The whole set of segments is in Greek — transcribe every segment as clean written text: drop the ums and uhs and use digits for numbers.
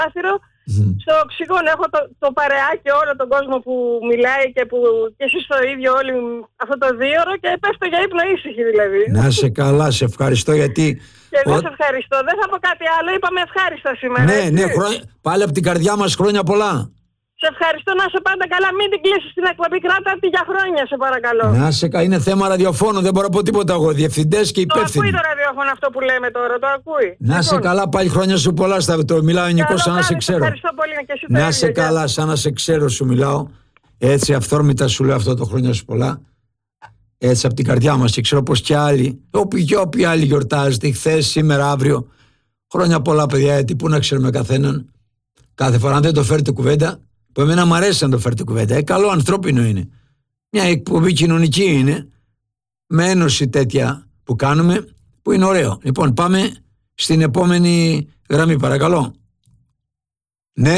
παράθυρο. Στο οξυγόνο έχω το παρεάκι όλο τον κόσμο που μιλάει και εσείς το ίδιο όλοι αυτό το 2ωρο και πέφτω για ύπνο ήσυχη δηλαδή. Να σε καλά, σε ευχαριστώ γιατί... Και εγώ σε ευχαριστώ. Δεν θα πω κάτι άλλο, είπαμε ευχάριστα σήμερα. Ναι, πάλι από την καρδιά μας χρόνια πολλά. Σε ευχαριστώ, να είσαι πάντα καλά. Μην την κλείσεις την εκπομπή, κράτα τη για χρόνια, σε παρακαλώ. Να σε καλά, είναι θέμα ραδιοφώνου, δεν μπορώ να πω τίποτα εγώ. Διευθυντές και υπεύθυνοι. Το ακούει το ραδιόφωνο αυτό που λέμε τώρα, το ακούει. Να σε καλά, πάλι χρόνια σου πολλά. Το μιλάω ελληνικό σαν να σε ξέρω. Ευχαριστώ πολύ και εσύ. Να σε καλά, σαν να σε ξέρω σου μιλάω. Έτσι αυθόρμητα σου λέω αυτό το χρόνια σου πολλά. Έτσι από την καρδιά μας και ξέρω πως και άλλοι, όποιοι άλλοι γιορτάζετε, χθες, σήμερα, αύριο. Χρόνια πολλά, παιδιά, γιατί πού να ξέρουμε καθέναν. Κάθε φορά, αν δεν το φέρετε κουβέντα, που εμένα μου αρέσει να το φέρετε κουβέντα. Καλό ανθρώπινο είναι. Μια εκπομπή κοινωνική είναι, με ένωση τέτοια που κάνουμε, που είναι ωραίο. Λοιπόν, πάμε στην επόμενη γραμμή, παρακαλώ. Ναι.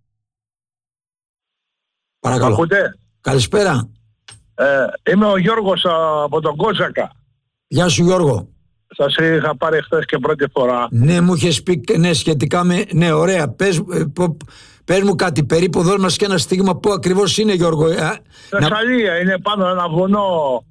Παρακαλώ. Ακούτε. Καλησπέρα. Είμαι ο Γιώργος από τον Κόζακα. Γεια σου, Γιώργο. Σας είχα πάρει χθες και πρώτη φορά. Ναι, μου είχες πει σχετικά με... Ναι, ωραία. Πες μου κάτι, περίπου δώσ' μας και ένα στίγμα που ακριβώς είναι, Γιώργο. Θεσσαλία, είναι πάνω ένα βουνό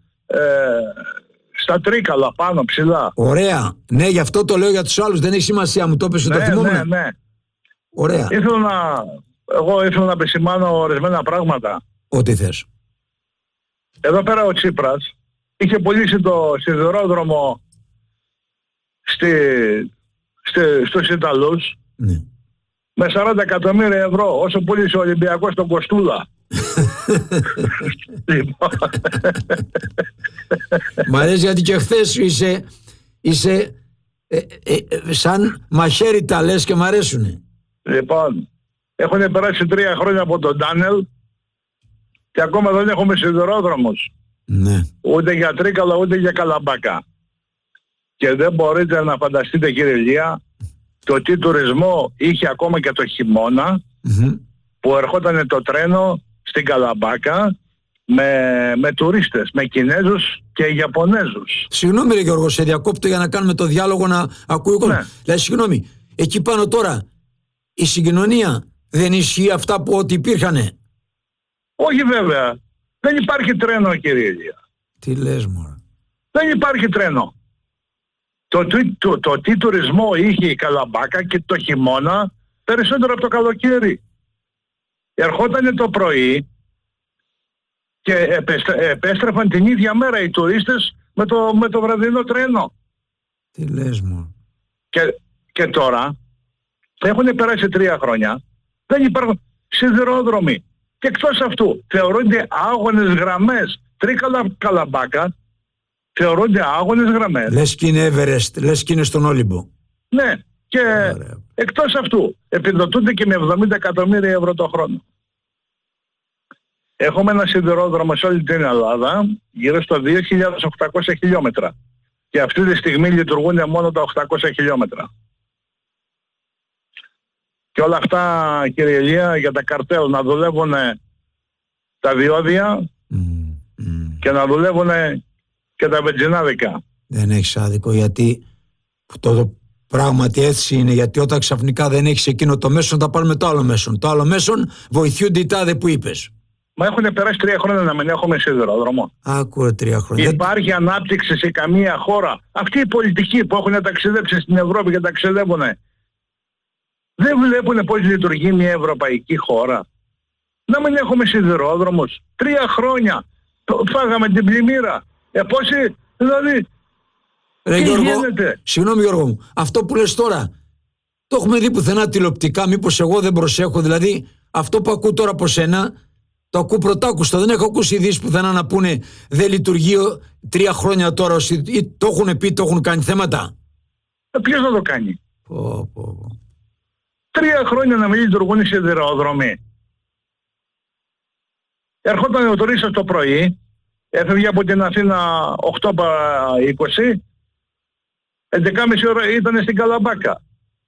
στα Τρίκαλα, πάνω ψηλά. Ωραία. Ναι, γι' αυτό το λέω για τους άλλους. Δεν έχει σημασία, μου το έπεσε, το θυμόμουν. Ναι. Ωραία. Εγώ ήθελα να επισημάνω ορισμένα πράγματα. Ό,τι θες. Εδώ πέρα ο Τσίπρας είχε πουλήσει το σιδηρόδρομο στους Ιταλούς, ναι, με 40 εκατομμύρια ευρώ, όσο πούλησε ο Ολυμπιακός τον Κοστούλα. Μ' αρέσει γιατί και χθες είσαι σαν μαχαίρι τα λες και μ' αρέσουνε. Λοιπόν, έχουν περάσει 3 χρόνια από τον τάνελ και ακόμα δεν έχουμε σιδηρόδρομος. Ναι. Ούτε για Τρίκαλα ούτε για Καλαμπάκα. Και δεν μπορείτε να φανταστείτε, κύριε Ηλία, το τι τουρισμό είχε ακόμα και το χειμώνα, που ερχόταν το τρένο στην Καλαμπάκα με τουρίστες, με Κινέζους και Ιαπωνέζους. Συγγνώμη ρε Γιώργο, σε διακόπτω για να κάνουμε το διάλογο να ακούει ο κόσμος. Δηλαδή, συγγνώμη, εκεί πάνω τώρα η συγκοινωνία δεν ισχύει αυτά που ότι υπήρχανε? Όχι βέβαια. Δεν υπάρχει τρένο, κύριε Ηλία. Τι λες μωρέ? Δεν υπάρχει τρένο. Το τι τουρισμό είχε η Καλαμπάκα και το χειμώνα περισσότερο από το καλοκαίρι. Ερχότανε το πρωί και επέστρεφαν την ίδια μέρα οι τουρίστες με το βραδινό τρένο. Τι λες μου? Και τώρα έχουν περάσει 3 χρόνια, δεν υπάρχουν σιδηρόδρομοι. Και εκτός αυτού θεωρούνται άγονες γραμμές. Τρίκαλα Καλαμπάκα θεωρούνται άγονες γραμμές. Λες και είναι Everest, λες και είναι στον Όλυμπο. Ναι, και ωραία. Εκτός αυτού επιδοτούνται και με 70 εκατομμύρια ευρώ το χρόνο. Έχουμε ένα σιδηρόδρομο σε όλη την Ελλάδα γύρω στο 2.800 χιλιόμετρα και αυτή τη στιγμή λειτουργούν μόνο τα 800 χιλιόμετρα. Και όλα αυτά, κύριε Ηλία, για τα καρτέλ να δουλεύουν τα διόδια και να δουλεύουν και τα βενζινάδικα. Δεν έχεις άδικο, γιατί το πράγματι έτσι είναι, γιατί όταν ξαφνικά δεν έχεις εκείνο το μέσον θα πάρουμε το άλλο μέσον. Το άλλο μέσον βοηθούνται οι τάδε που είπες. Μα έχουν περάσει 3 χρόνια να μην έχουμε σιδηρόδρομο. Άκουρε 3 χρόνια. Υπάρχει ανάπτυξη σε καμία χώρα. Αυτοί οι πολιτικοί που έχουν ταξιδέψει στην Ευρώπη και ταξιδεύουν, δεν βλέπουν πώς λειτουργεί μια ευρωπαϊκή χώρα. Να μην έχουμε σιδηρόδρομους. 3 χρόνια. Φάγαμε την πλημμύρα. Πόσοι, δηλαδή, ρε, τι Γιώργο, γίνεται? Συγγνώμη Γιώργο μου, αυτό που λες τώρα, το έχουμε δει πουθενά τηλεοπτικά, μήπως εγώ δεν προσέχω? Δηλαδή, αυτό που ακούω τώρα από σένα, το ακούω πρωτάκουστο. Δεν έχω ακούσει ειδήσεις πουθενά να πούνε δεν λειτουργεί 3 χρόνια τώρα, ή το έχουν πει, το έχουν κάνει θέματα. Ποιος να το κάνει? 3 χρόνια να μην λειτουργούν οι σιδηρόδρομοι. Ερχόταν ο τουρίστας το πρωί, έφευγε από την Αθήνα 8 παρά 20, 11.30 ώρα ήταν στην Καλαμπάκα.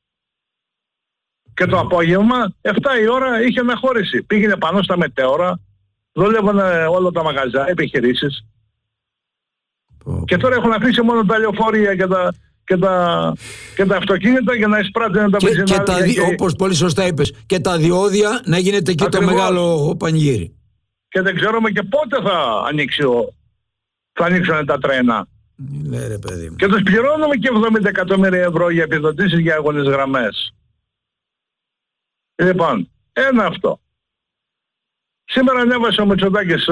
Και το απόγευμα, 7 η ώρα είχε αναχώρηση. Πήγαινε πάνω στα μετέωρα, δούλευαν όλα τα μαγαζιά, επιχειρήσεις. Και τώρα έχουν αφήσει μόνο τα λεωφορεία και τα αυτοκίνητα για να εισπράττουν τα βενζινάδια. Όπως πολύ σωστά είπες, και τα διόδια να γίνεται και ακριβώς το μεγάλο πανηγύρι. Και δεν ξέρουμε και πότε θα ανοίξουν τα τρένα. Ναι, ρε παιδί μου. Και τους πληρώνουμε και 70 εκατομμύρια ευρώ για επιδοτήσεις για αγώνες γραμμές. Λοιπόν, ένα αυτό. Σήμερα ανέβασε ο Μητσοτάκης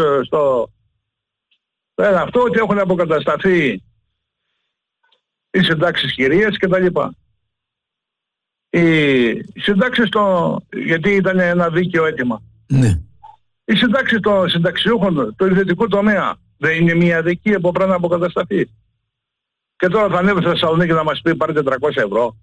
αυτό ότι έχουν αποκατασταθεί οι συντάξεις κυρίες και τα λοιπά. Οι συντάξεις γιατί ήταν ένα δίκαιο αίτημα. Ναι. Οι συντάξεις των συνταξιούχων του ιδιωτικού τομέα δεν είναι μια αδικία που πρέπει να αποκατασταθεί. Και τώρα θα ανέβει στη Θεσσαλονίκη να μας πει πάρετε 300 ευρώ.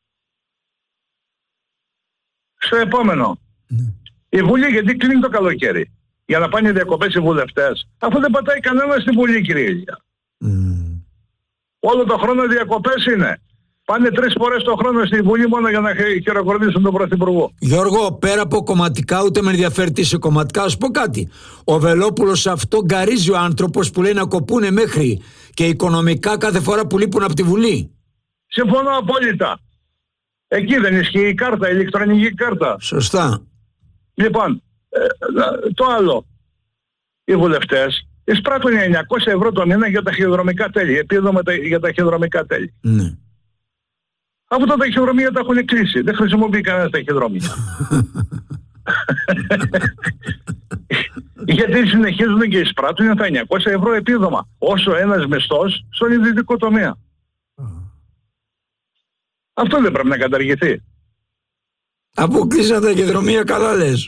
Στο επόμενο. Η Βουλή γιατί κλείνει το καλοκαίρι? Για να πάνε διακοπές οι βουλευτές. Αφού δεν πατάει κανένα στη Βουλή, κύριε Ηλία. Όλο το χρόνο διακοπές είναι. Πάνε 3 φορές το χρόνο στη Βουλή μόνο για να χειροκροτήσουν τον Πρωθυπουργό. Γιώργο, πέρα από κομματικά, ούτε με ενδιαφέρει τι σε κομματικά, σου πω κάτι. Ο Βελόπουλος αυτό γκαρίζει ο άνθρωπος που λέει να κοπούνε μέχρι και οικονομικά κάθε φορά που λείπουν από τη Βουλή. Συμφωνώ απόλυτα. Εκεί δεν ισχύει η κάρτα, η ηλεκτρονική κάρτα. Σωστά. Λοιπόν, το άλλο. Οι βουλευτές εισπράττουν 900 ευρώ το μήνα για τα χειροδρομικά τέλη. Επίδομα για τα χειροδρομικά τέλη. Ναι. Από τα ταχυδρομεία τα έχουν κλείσει. Δεν χρησιμοποιεί κανένα ταχυδρομεία. Γιατί συνεχίζουν και εισπράττουν τα 900 ευρώ επίδομα. Όσο ένας μισθός στον ιδιωτικό τομέα. Αυτό δεν πρέπει να καταργηθεί. Από κλείσαν τα ταχυδρομεία, καλά λες.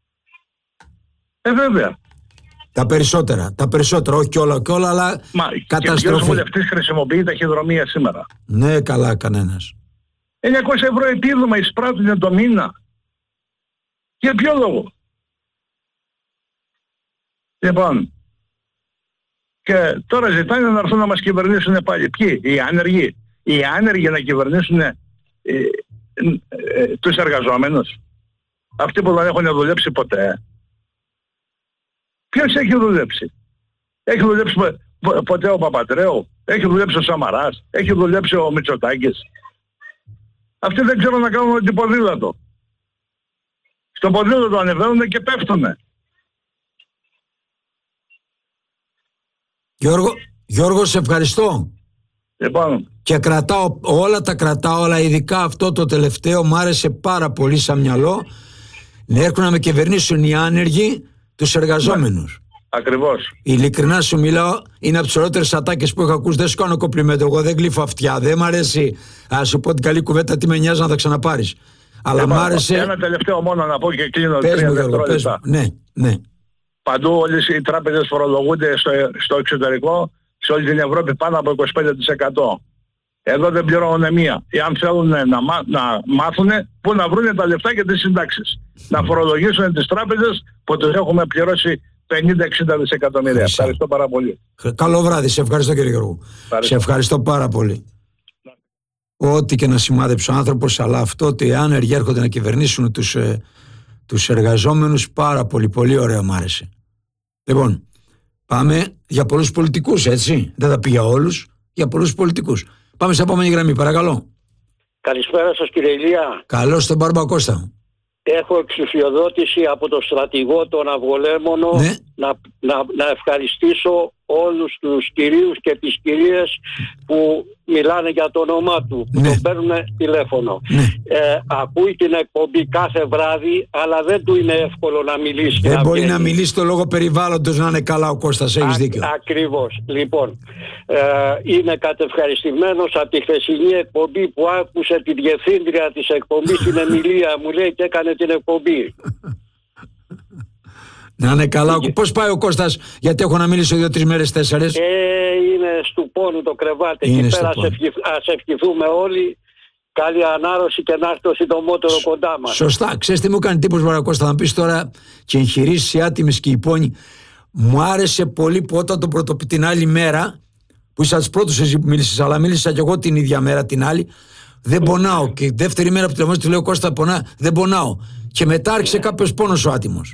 Βέβαια. Τα περισσότερα, όχι κι όλα, αλλά καταστροφή. Και ποιος βουλευτής χρησιμοποιεί ταχυδρομεία σήμερα? Ναι, καλά, κανένας. 900 ευρώ επίδομα εισπράττουν το μήνα. Για ποιο λόγο? Λοιπόν, και τώρα ζητάνε να έρθουν να μας κυβερνήσουν πάλι. Ποιοι? Οι άνεργοι. Οι άνεργοι να κυβερνήσουν τους εργαζόμενους. Αυτοί που δεν έχουν δουλέψει ποτέ. Ποιος έχει δουλέψει? Έχει δουλέψει ποτέ ο Παπαντρέου? Έχει δουλέψει ο Σαμαράς? Έχει δουλέψει ο Μητσοτάκης? Αυτοί δεν ξέρουν να κάνουν ότι ποδήλατο. Στο ποδήλατο ανεβαίνουν και πέφτουνε. Γιώργο, σε ευχαριστώ. Λοιπόν. Και κρατάω όλα, ειδικά αυτό το τελευταίο μου άρεσε πάρα πολύ σαν μυαλό. Να έρχονται να με κυβερνήσουν οι άνεργοι τους εργαζόμενους. Ακριβώς. Ειλικρινά σου μιλάω, είναι από τις ωραίτερες ατάκες που έχω ακούσει. Δεν σου κάνω κομπλιμέντο, εγώ δεν γλύφω αυτιά. Δεν μ' αρέσει. Α σου πω την καλή κουβέντα, τι με νοιάζει να τα ξαναπάρεις. Αλλά μ' άρεσε. Ένα τελευταίο μόνο να πω και κλείνω. Πες μου, Γιώργο, πες μου. Ναι. Παντού όλες οι τράπεζες φορολογούνται στο εξωτερικό, σε όλη την Ευρώπη πάνω από 25%. Εδώ δεν πληρώνουν μία. Εάν θέλουν να μάθουν πού να βρουν τα λεφτά και τις συντάξεις. Να φορολογήσουν τις τράπεζες που τους έχουμε πληρώσει 50-60 δισεκατομμύρια. Ευχαριστώ πάρα πολύ. Καλό βράδυ. Σε ευχαριστώ, κύριε Γιώργο. Σε ευχαριστώ πάρα πολύ. Ό,τι και να σημάδεψε ο άνθρωπος, αλλά αυτό ότι οι άνεργοι έρχονται να κυβερνήσουν τους εργαζόμενους, πάρα πολύ, πολύ ωραίο μου άρεσε. Λοιπόν, πάμε για πολλούς πολιτικούς, έτσι. Δεν θα πει για όλους, για πολλούς πολιτικούς. Πάμε σε επόμενη γραμμή, παρακαλώ. Καλησπέρα σας, κύριε Ηλία. Καλώς τον Μπαρμπακώστα. Έχω εξουσιοδότηση από τον στρατηγό τον Αυγολέμονο, ναι. να ευχαριστήσω όλους τους κυρίους και τις κυρίες που μιλάνε για το όνομά του, που τον παίρνουν τηλέφωνο. Ακούει την εκπομπή κάθε βράδυ, αλλά δεν του είναι εύκολο να μιλήσει. Δεν μπορεί να μιλήσει το λόγο περιβάλλοντος, να είναι καλά ο Κώστας, έχεις δίκιο. Ακριβώς. Λοιπόν, είναι κατευχαριστημένος από τη χθεσινή εκπομπή που άκουσε τη διευθύντρια της εκπομπής στην Εμιλία, μου λέει, και έκανε την εκπομπή. Να είναι καλά. Πώς πάει ο Κώστας, γιατί έχω να μιλήσω 2-3 μέρες, 4. Είναι στου πόνου το κρεβάτι. Εκεί πέρα ας ευχηθούμε όλοι καλή ανάρρωση και να έρθει το συντομότερο κοντά μας. Σωστά. Ξέρεις τι μου έκανε τύπος, Βαρακώστα, να πεις τώρα και εγχειρήσεις οι άτιμες και οι πόνοι. Μου άρεσε πολύ που όταν το την άλλη μέρα, που είσαι από τους πρώτους εσύ που μίλησες, αλλά μίλησα κι εγώ την ίδια μέρα την άλλη, δεν πονάω. Και δεύτερη μέρα που τηλεφωνήσω του λέω, Κώστα, πονά, δεν πονάω. Και μετά άρχισε κάποιος πόνος ο άτιμος.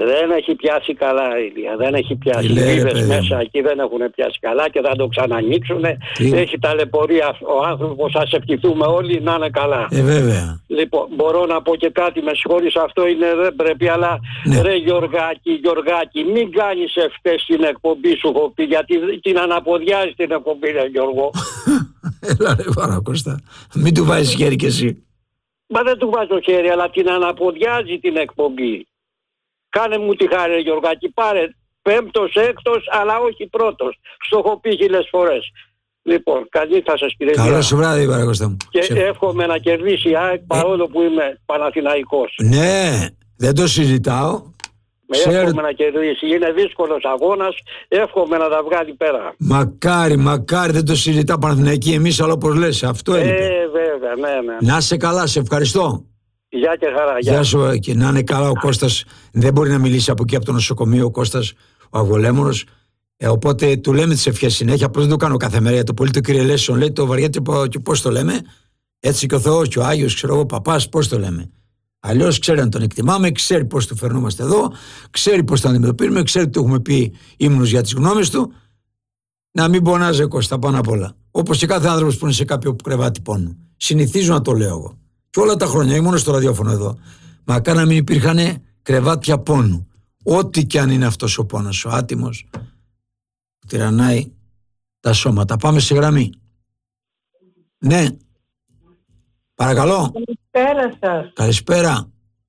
Δεν έχει πιάσει καλά, Ηλία. Δεν έχει πιάσει. Οι βίδες μέσα εκεί δεν έχουν πιάσει καλά και θα το ξανανοίξουν. Έχει ταλαιπωρία ο άνθρωπος. Ας ευχηθούμε όλοι να είναι καλά. Βέβαια. Λοιπόν, μπορώ να πω και κάτι, με συγχωρείς, αυτό είναι, δεν πρέπει, αλλά ρε Γιωργάκη, μην κάνεις ευτές την εκπομπή, σου έχω πει, γιατί την αναποδιάζεις την εκπομπή, ρε Γιώργο. Έλα ρε Πανακώστα, μην του βάζεις χέρι κι εσύ. Μα δεν του βάζω χέρι, αλλά την αναποδιάζει την εκπομπή. Κάνε μου τη χάρη, Γιωργάκη, πάρε 5ος, 6ος, αλλά όχι 1ος. Στο έχω πει 1000 φορές. Λοιπόν, καλή θα σας κύριε. Καλό σου βράδυ, Παναγώστα μου. Και εύχομαι να κερδίσει η ΑΕΚ, παρόλο που είμαι Παναθηναϊκός. Ναι, δεν το συζητάω. Εύχομαι να κερδίσει. Είναι δύσκολος αγώνας. Εύχομαι να τα βγάλει πέρα. Μακάρι, δεν το συζητάω, Παναθηναϊκοί εμείς, αλλά όπως λες, αυτό είναι. Βέβαια, ναι. Να είσαι καλά, σε ευχαριστώ. Γεια και χαρά. Γεια σου, και να είναι καλά ο Κώστας. Δεν μπορεί να μιλήσει από εκεί από το νοσοκομείο ο Κώστας, ο Αυγολέμονος. Οπότε του λέμε τις ευχές συνέχεια. Απλώς δεν το κάνω κάθε μέρα. Για το πολύ του Κύριε Λέσσον λέει το βαριέται και πώς το λέμε. Έτσι και ο Θεός και ο Άγιος, ξέρω εγώ, παπάς, πώς το λέμε. Αλλιώς ξέρει να τον εκτιμάμε, ξέρει πώς του φερνόμαστε εδώ, ξέρει πώς τον αντιμετωπίζουμε, ξέρει ότι του έχουμε πει ύμνους για τις γνώμες του. Να μην πονάζει, Κώστα, πάνω απ' όλα. Όπως και κάθε άνθρωπος που είναι σε κάποιο κρεβάτι πόνου. Συνηθίζω να το λέω εγώ. Και όλα τα χρόνια, ή μόνο στο ραδιόφωνο εδώ. Μακάρι να μην υπήρχαν κρεβάτια πόνου. Ό,τι και αν είναι αυτός ο πόνος, ο άτιμος, που τυραννάει τα σώματα. Πάμε σε γραμμή. Ναι. Παρακαλώ. Καλησπέρα σας. Καλησπέρα.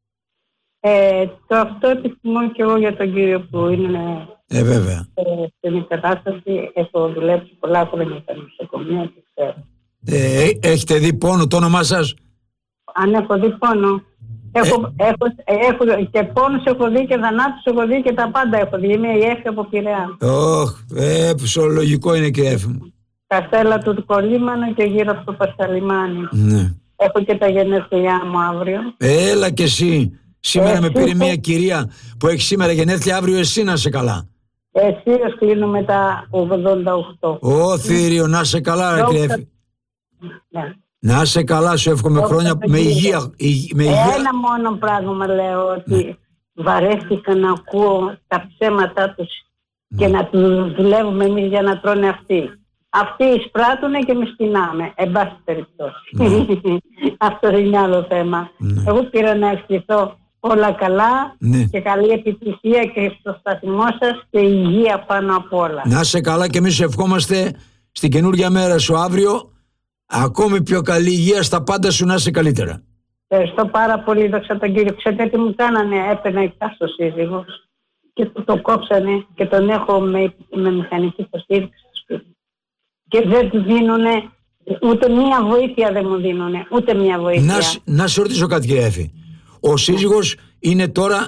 Το αυτό επιθυμώ και εγώ για τον κύριο που είναι βέβαια. στην κατάσταση. Έχω δουλέψει πολλά χρόνια στα νοσοκομεία και ξέρω. Έχετε δει πόνο το όνομά σας? Αν έχω δει πόνο. Έχω και πόνους έχω δει και θανάτους έχω δει και τα πάντα έχω δει. Είμαι η Έφη από Πειραιά. Φυσιολογικό είναι και η Έφη μου. Καστέλα του Κολύμανο και γύρω από το Πασαλιμάνι. Ναι. Έχω και τα γενέθλιά μου αύριο. Έλα κι εσύ. Σήμερα με πήρε μια κυρία που έχει σήμερα γενέθλια, αύριο εσύ να είσαι καλά. Εσύ κλείνουμε τα 88. Ω θύριο, να είσαι καλά, ρε κύριε Έφη. Ναι. Να είσαι καλά, σου εύχομαι χρόνια με υγεία. Ένα μόνο πράγμα λέω, ότι βαρέθηκα να ακούω τα ψέματά τους και να τους δουλεύουμε εμείς για να τρώνε αυτοί. Αυτοί εισπράττουνε και εμείς πεινάμε, εν πάση περιπτώσει. Αυτό δεν είναι άλλο θέμα. Εγώ πήρα να ευχηθώ όλα καλά και καλή επιτυχία και στο σταθμό σας και υγεία πάνω απ' όλα. Να είσαι καλά και εμείς ευχόμαστε στην καινούργια μέρα σου αύριο ακόμη πιο καλή υγεία στα πάντα σου, να είσαι καλύτερα. Ευχαριστώ πάρα πολύ, δόξα τον Κύριο. Ξέρετε τι μου κάνανε? Έπαιρνα εκτάστο σύζυγος και το κόψανε και τον έχω με μηχανική υποστήριξη στο σπίτι. Και δεν του δίνουνε ούτε μία βοήθεια, δεν μου δίνουνε ούτε μία βοήθεια. Να σε ρωτήσω κάτι, κύριε Έφη. Ο σύζυγος είναι τώρα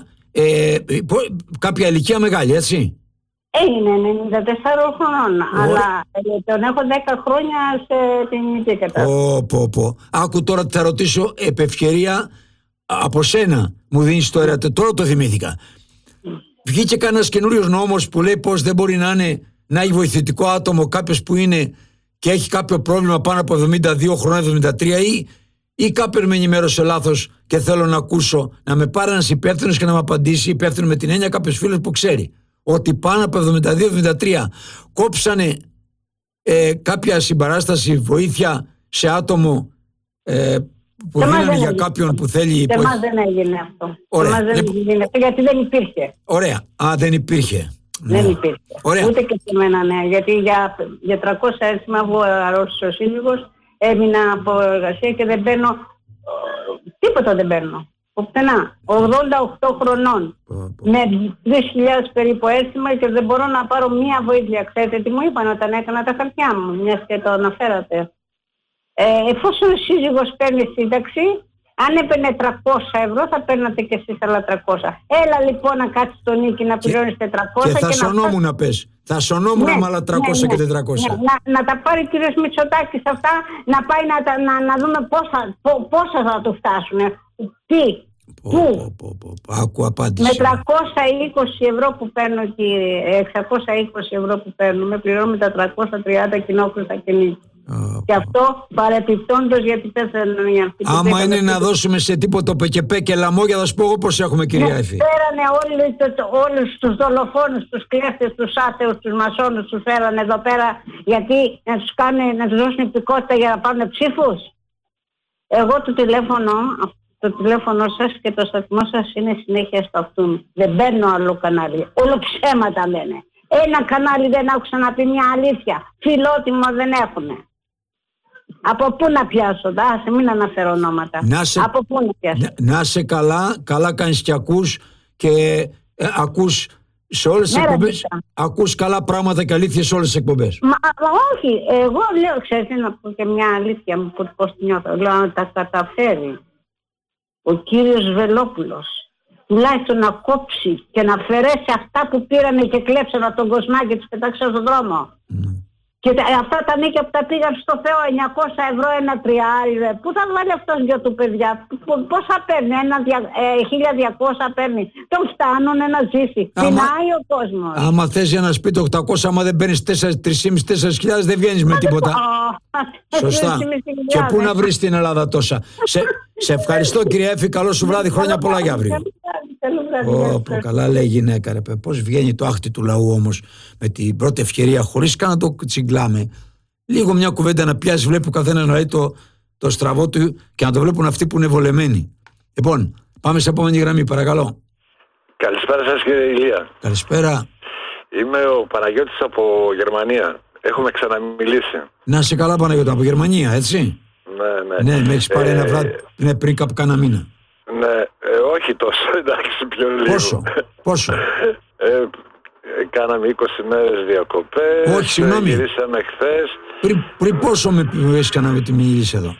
κάποια ηλικία μεγάλη, έτσι? Είναι 94 χρονών, αλλά τον έχω 10 χρόνια σε την κατάσταση. Άκου τώρα, θα ρωτήσω επ' ευκαιρία από σένα. Μου δίνεις τώρα το θυμήθηκα. Βγήκε κανένας καινούριος νόμος που λέει πως δεν μπορεί να έχει βοηθητικό άτομο κάποιος που είναι και έχει κάποιο πρόβλημα πάνω από 72 χρόνια, 73 ή κάποιος με ενημέρωσε λάθος και θέλω να ακούσω, να με πάρει ένας υπεύθυνος και να μου απαντήσει, υπεύθυνο με την έννοια κάποιος φίλος που ξέρει ότι πάνω από 72-73 κόψανε κάποια συμπαράσταση, βοήθεια σε άτομο που δίνανε για κάποιον που θέλει. Σε εμάς δεν έγινε αυτό. Γιατί δεν υπήρχε. Ωραία. Δεν υπήρχε. Δεν υπήρχε. Ωραία. Ούτε και σε μένα, ναι. Γιατί για 300 έτσιμα που αρρώστησε ο σύζυγος, έμεινα από εργασία και δεν παίρνω. Τίποτα δεν παίρνω. Πουθενά. 88 χρονών. Με 3.000 περίπου έτσιμα και δεν μπορώ να πάρω μία βοήθεια. Ξέρετε τι μου είπαν όταν έκανα τα χαρτιά μου, μιας και το αναφέρατε? Εφόσον ο σύζυγος παίρνει σύνταξη, αν έπαιρνε 300 ευρώ θα παίρνατε και εσείς άλλα 300. Έλα λοιπόν να κάτσεις στον νίκη να πληρώνεις 400 και θα σωνόμουν να πες. Θα σωνόμουν με άλλα 300 και 400. Να τα πάρει ο κύριος Μητσοτάκης αυτά, να πάει να δούμε πόσα θα του φτάσουν. Πού? Άκου απάντηση. Με 320 ευρώ που παίρνω, κύριε, 620 ευρώ που παίρνουμε, πληρώνουμε τα 330 κοινόχρηστα και νίκη. Και αυτό παρεπιπτόντως, γιατί πέθανε οι αυτοί. Άμα είναι να δώσουμε σε τίποτα πεκεπέ και λαμόγια, θα σου πω εγώ πώς έχουμε, κυρία Εφη. Φέρανε όλους τους δολοφόνους, τους κλέφτες, τους άθεους, τους μασόνους, τους φέρανε εδώ πέρα, γιατί να τους δώσουν υπηκότητα για να πάρουν ψήφους. Εγώ το τηλέφωνο σας και το σταθμό σας είναι συνέχεια στο αυτού. Δεν παίρνω άλλο κανάλι. Όλο ψέματα λένε. Ένα κανάλι δεν άκουσα να πει μια αλήθεια. Φιλότιμο δεν έχουνε. Από πού να πιάσω, μην αναφέρω ονόματα. Από πού να πιάσω. Να είσαι καλά, καλά κάνεις και ακούς και ακούς σε όλες τις εκπομπές. Ακούς καλά πράγματα και αλήθειες σε όλες τις εκπομπές. Μα όχι, εγώ λέω, ξέρετε να πω και μια αλήθεια μου, πώς την νιώθω. Λέω να τα καταφέρει ο κύριος Βελόπουλος τουλάχιστον να κόψει και να αφαιρέσει αυτά που πήρανε και κλέψανε από τον Κοσμά και τους πετάξαν στον δρόμο. Και αυτά τα νίκια που τα πήγαν στο Θεό, 900 ευρώ ένα τριάρι, πού θα βάλει αυτός για του παιδιά, πόσα παίρνει, 1200 παίρνει, τον φτάνουν να ζήσει, πεινάει ο κόσμος. Άμα θες για ένα σπίτι 800, άμα δεν παίρνεις 3.500-4.000 δεν βγαίνεις με τίποτα. Σωστά. Και πού να βρεις στην Ελλάδα τόσα. Σε ευχαριστώ, κυρία Εφη, καλό σου βράδυ, χρόνια πολλά για αύριο. Καλά λέει η γυναίκα, ρε. Πώς βγαίνει το άχτι του λαού όμως με την πρώτη ευκαιρία, χωρίς καν να το τσιγκλάμε. Λίγο μια κουβέντα να πιάσει, βλέπει ο καθένας να λέει το στραβό του και να το βλέπουν αυτοί που είναι βολεμένοι. Λοιπόν, πάμε σε επόμενη γραμμή, παρακαλώ. Καλησπέρα σας, κύριε Ηλία. Καλησπέρα. Είμαι ο Παναγιώτης από Γερμανία. Έχουμε ξαναμιλήσει. Να είσαι καλά, Παναγιώτη, από Γερμανία, έτσι. Ναι, με έχεις πάρει ένα βράδυ πριν από κάνα μήνα. Ναι, όχι τόσο, εντάξει, πιο λίγο. Πόσο? Κάναμε 20 μέρες διακοπές. Όχι, συγγνώμη. Γυρίσαμε χθες. Πριν πόσο με έχεις κάνει τη μίληση εδώ?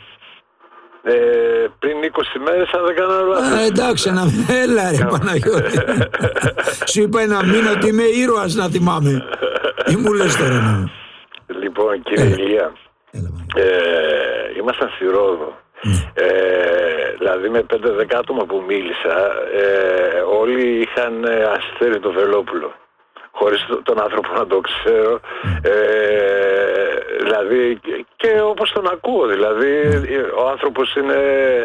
Πριν 20 μέρες, αν δεν κάνω λάθος. Εντάξει, έλα ρε Παναγιώτη. Σου είπα ένα μήνα ότι είμαι ήρωας, να θυμάμαι. Ή μου λες τώρα να... Λοιπόν, κύριε Ηλία, ήμασταν στη Ρόδο. Δηλαδή με 5-10 άτομα που μίλησα, όλοι είχαν Αστέρι το Βελόπουλο, χωρίς τον άνθρωπο να το ξέρω, δηλαδή και όπως τον ακούω, δηλαδή ο άνθρωπος είναι,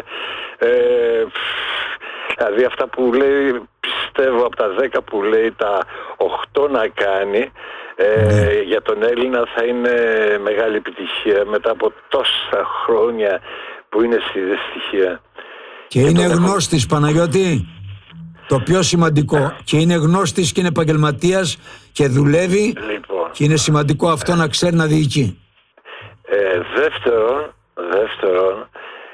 δηλαδή αυτά που λέει, πιστεύω από τα 10 που λέει, τα 8 να κάνει. Για τον Έλληνα θα είναι μεγάλη επιτυχία μετά από τόσα χρόνια που είναι στη δυστυχία. Και είναι γνώστης, Παναγιώτη, το πιο σημαντικό. Και είναι γνώστης και είναι επαγγελματίας και δουλεύει. Λοιπόν, και είναι σημαντικό αυτό να ξέρει να διοικεί. Δεύτερον,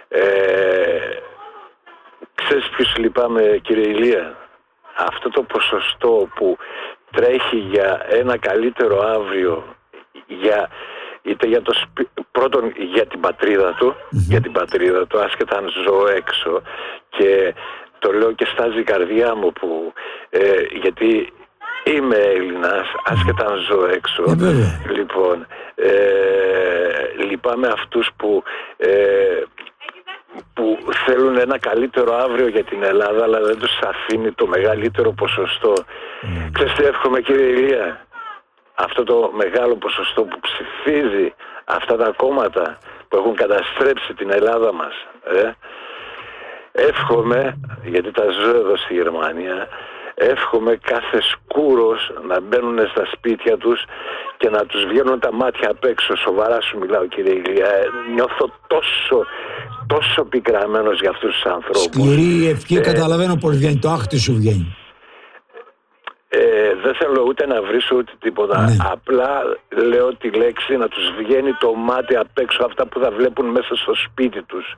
ξέρεις ποιος λυπάμαι, κύριε Ηλία? Αυτό το ποσοστό που τρέχει για ένα καλύτερο αύριο, είτε για το πρώτον για την πατρίδα του, για την πατρίδα του, άσχετα αν ζω έξω, και το λέω και στάζει η καρδιά μου που, γιατί είμαι Έλληνας, άσχετα αν ζω έξω. Λοιπόν, λυπάμαι αυτούς που θέλουν ένα καλύτερο αύριο για την Ελλάδα, αλλά δεν τους αφήνει το μεγαλύτερο ποσοστό. Ξέρεις τι εύχομαι, κύριε Ηλία? Αυτό το μεγάλο ποσοστό που ψηφίζει αυτά τα κόμματα που έχουν καταστρέψει την Ελλάδα μας, εύχομαι, γιατί τα ζω εδώ στη Γερμανία, εύχομαι κάθε σκούρος να μπαίνουν στα σπίτια τους και να τους βγαίνουν τα μάτια απ' έξω. Σοβαρά σου μιλάω, κύριε Ηλία. Νιώθω τόσο πικραμένος για αυτούς τους ανθρώπους. Σκληρή ευχή, καταλαβαίνω πως βγαίνει, το άχτι σου βγαίνει. Δεν θέλω ούτε να βρίσω ούτε τίποτα. Ναι. Απλά λέω τη λέξη, να τους βγαίνει το μάτι απ' έξω, αυτά που θα βλέπουν μέσα στο σπίτι τους.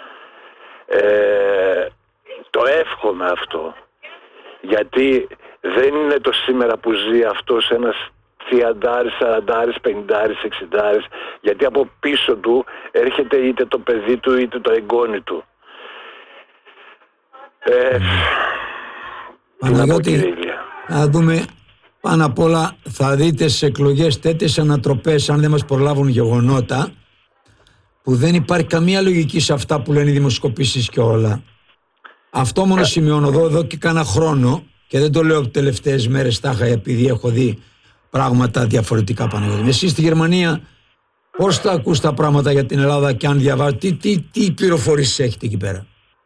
Το εύχομαι αυτό. Γιατί δεν είναι το σήμερα που ζει αυτός ένας 30, 40, 50, 60, γιατί από πίσω του έρχεται είτε το παιδί του είτε το εγγόνι του. Παναγιώτη, να δούμε, πάνω απ' όλα θα δείτε στις εκλογές τέτοιες ανατροπές, αν δεν μας προλάβουν γεγονότα, που δεν υπάρχει καμία λογική σε αυτά που λένε οι δημοσκοπήσεις και όλα. Αυτό μόνο σημειώνω εδώ και κάνα χρόνο, και δεν το λέω τελευταίες μέρες τάχα επειδή έχω δει πράγματα διαφορετικά, Παναγιώτη. Εσείς στη Γερμανία Πώς τα ακούς τα πράγματα για την Ελλάδα και αν διαβάζεις, τι πληροφορίες έχετε εκεί πέρα?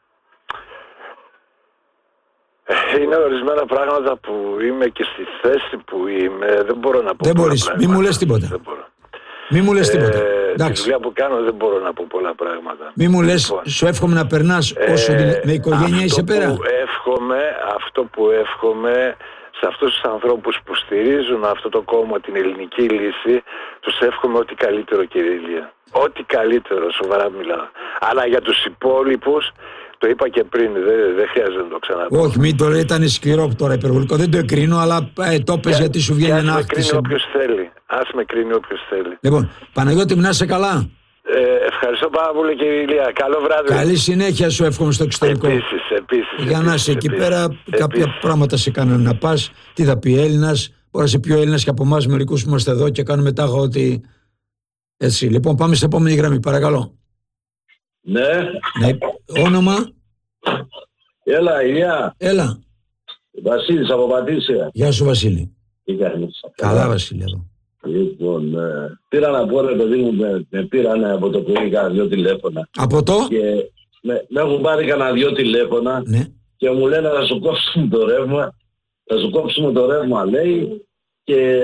Είναι ορισμένα πράγματα που είμαι και στη θέση που είμαι. Δεν μπορώ να πω. Δεν μπορείς, μη μου λες τίποτα. Μη μου λες τίποτα. Τη δουλειά που κάνω δεν μπορώ να πω πολλά πράγματα. Μη μου λες, σου εύχομαι να περνάς όσο με οικογένεια είσαι πέρα. Αυτό που εύχομαι σε αυτούς τους ανθρώπους που στηρίζουν αυτό το κόμμα, την ελληνική λύση, τους εύχομαι ό,τι καλύτερο, κύριε Ηλία. Ό,τι καλύτερο, σοβαρά μιλάω. Αλλά για τους υπόλοιπους, το είπα και πριν, δεν χρειάζεται να το ξαναπώ. Όχι, μην το λέει, ήταν σκληρό τώρα υπερβολικό. Δεν το εκρίνω, αλλά το πες γιατί σου βγαίνει ένα άχτισε. Ας με κρίνει όποιος θέλει. Λοιπόν, Παναγιώτη, να είσαι καλά. Ευχαριστώ πάρα πολύ, κύριε Ηλία. Καλό βράδυ. Καλή συνέχεια σου εύχομαι στο εξωτερικό. Επίσης. Για να είσαι εκεί πέρα, κάποια πράγματα σε κάνουν να πας. Τι θα πει Έλληνας, μπορεί να είσαι πιο Έλληνας και από εμάς μερικούς που είμαστε εδώ και κάνουμε τάχα ότι. Έτσι. Λοιπόν, πάμε στην επόμενη γραμμή, παρακαλώ. Ναι. Όνομα. Έλα, Ηλία. Έλα. Βασίλης από Πατήσια. Γεια σου, Βασίλη. Τι κάνεις? Καλά, Βασίλη, εδώ. Λοιπόν, πήρα να πω, ρε παιδί μου, με πήραν από το πρωί κανένα 2 τηλέφωνα. Από το? Και με έχουν πάρει κανένα 2 τηλέφωνα, ναι. Και μου λένε να σου κόψουμε το ρεύμα. Θα σου κόψουμε το ρεύμα, λέει, και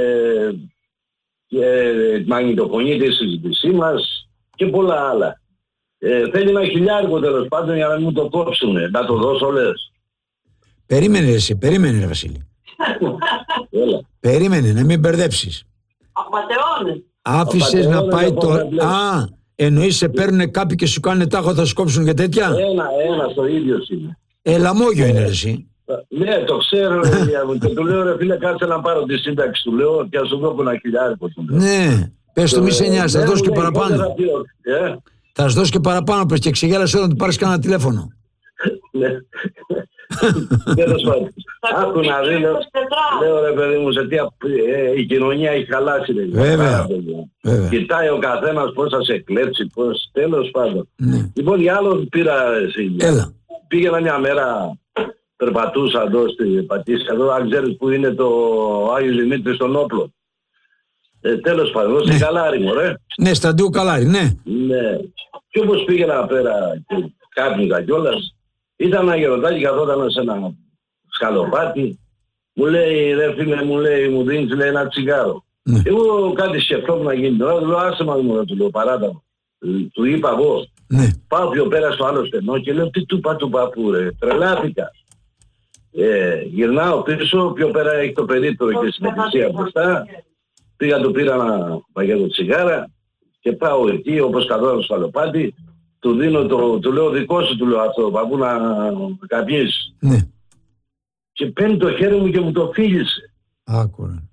μαγνητοφωνεί τη συζήτησή μας και πολλά άλλα. Θέλει ένα 1.000 τέλος πάντων για να μου το κόψουν. Να το δώσω, λες? Περίμενε, Βασίλη. Περίμενε, να μην μπερδέψεις. Απατεώνες. Άφησες να πάει το. Α, εννοείς σε παίρνουν κάποιοι και σου κάνουν τάχο, θα σου κόψουν και τέτοια. Ένα το ίδιο είναι. Λαμόγιο είναι, εσύ. Ναι, το ξέρω, και του λέω, ρε φίλε, κάτσε να πάρω τη σύνταξη, του λέω, και ας σου δώσω ένα 1.000. Ναι, πες το μη σε νοιάζει, θα δώσω και παραπάνω. Θα σου δώσω και παραπάνω, πες, και ξεγέλασε όταν του πάρεις κανένα τηλέφωνο. Ναι. Τέλος πάντων. Άκου να δει, λέω, ρε παιδί μου, σε τι η κοινωνία έχει χαλάσει. Βέβαια. Κοιτάει ο καθένας πώς θα σε κλέψει, πώς, τέλος πάντων. Λοιπόν, για άλλο πήρα εσύ. Πήγαινα μια μέρα, περπατούσα εδώ στη Πατήσια, εδώ, αν ξέρεις που είναι το Άγιος Δημήτρης των Όπλων. Τέλος πάντων, εδώ στην Καλάρη, μωρέ. Ναι, στα Ντου Καλάρη, ναι. Ναι. Και όπως πήγαινα πέρα και κάπνιζα κιόλας, ήταν ένα γεροντάκι, καθόταν σε ένα σκαλοπάτι, μου λέει, ρε φίλε, μου δίνεις, λέει, ένα τσιγάρο. Εγώ κάτι σκεφτόμουν να γίνει τώρα, του λέω, άσε μας μου, του λέω, παράτα. Του είπα εγώ. Πάω πιο πέρα στο άλλο στενό και λέω, τι του είπα του παππού, ρε, τρελάθηκα. Γυρνάω πίσω, πιο πέρα έχει το περίπτερο και στην εκκλησία μπροστά. Πήγα, του πήρα ένα πακέτο τσιγάρα και πάω εκεί, όπως καθόταν στο σκαλοπάτι. Του δίνω του λέω, δικό σου, του λέω αυτό, παππού, να καπνίσεις. Ναι. Και παίρνει το χέρι μου και μου το φίλησε. Άκουρα.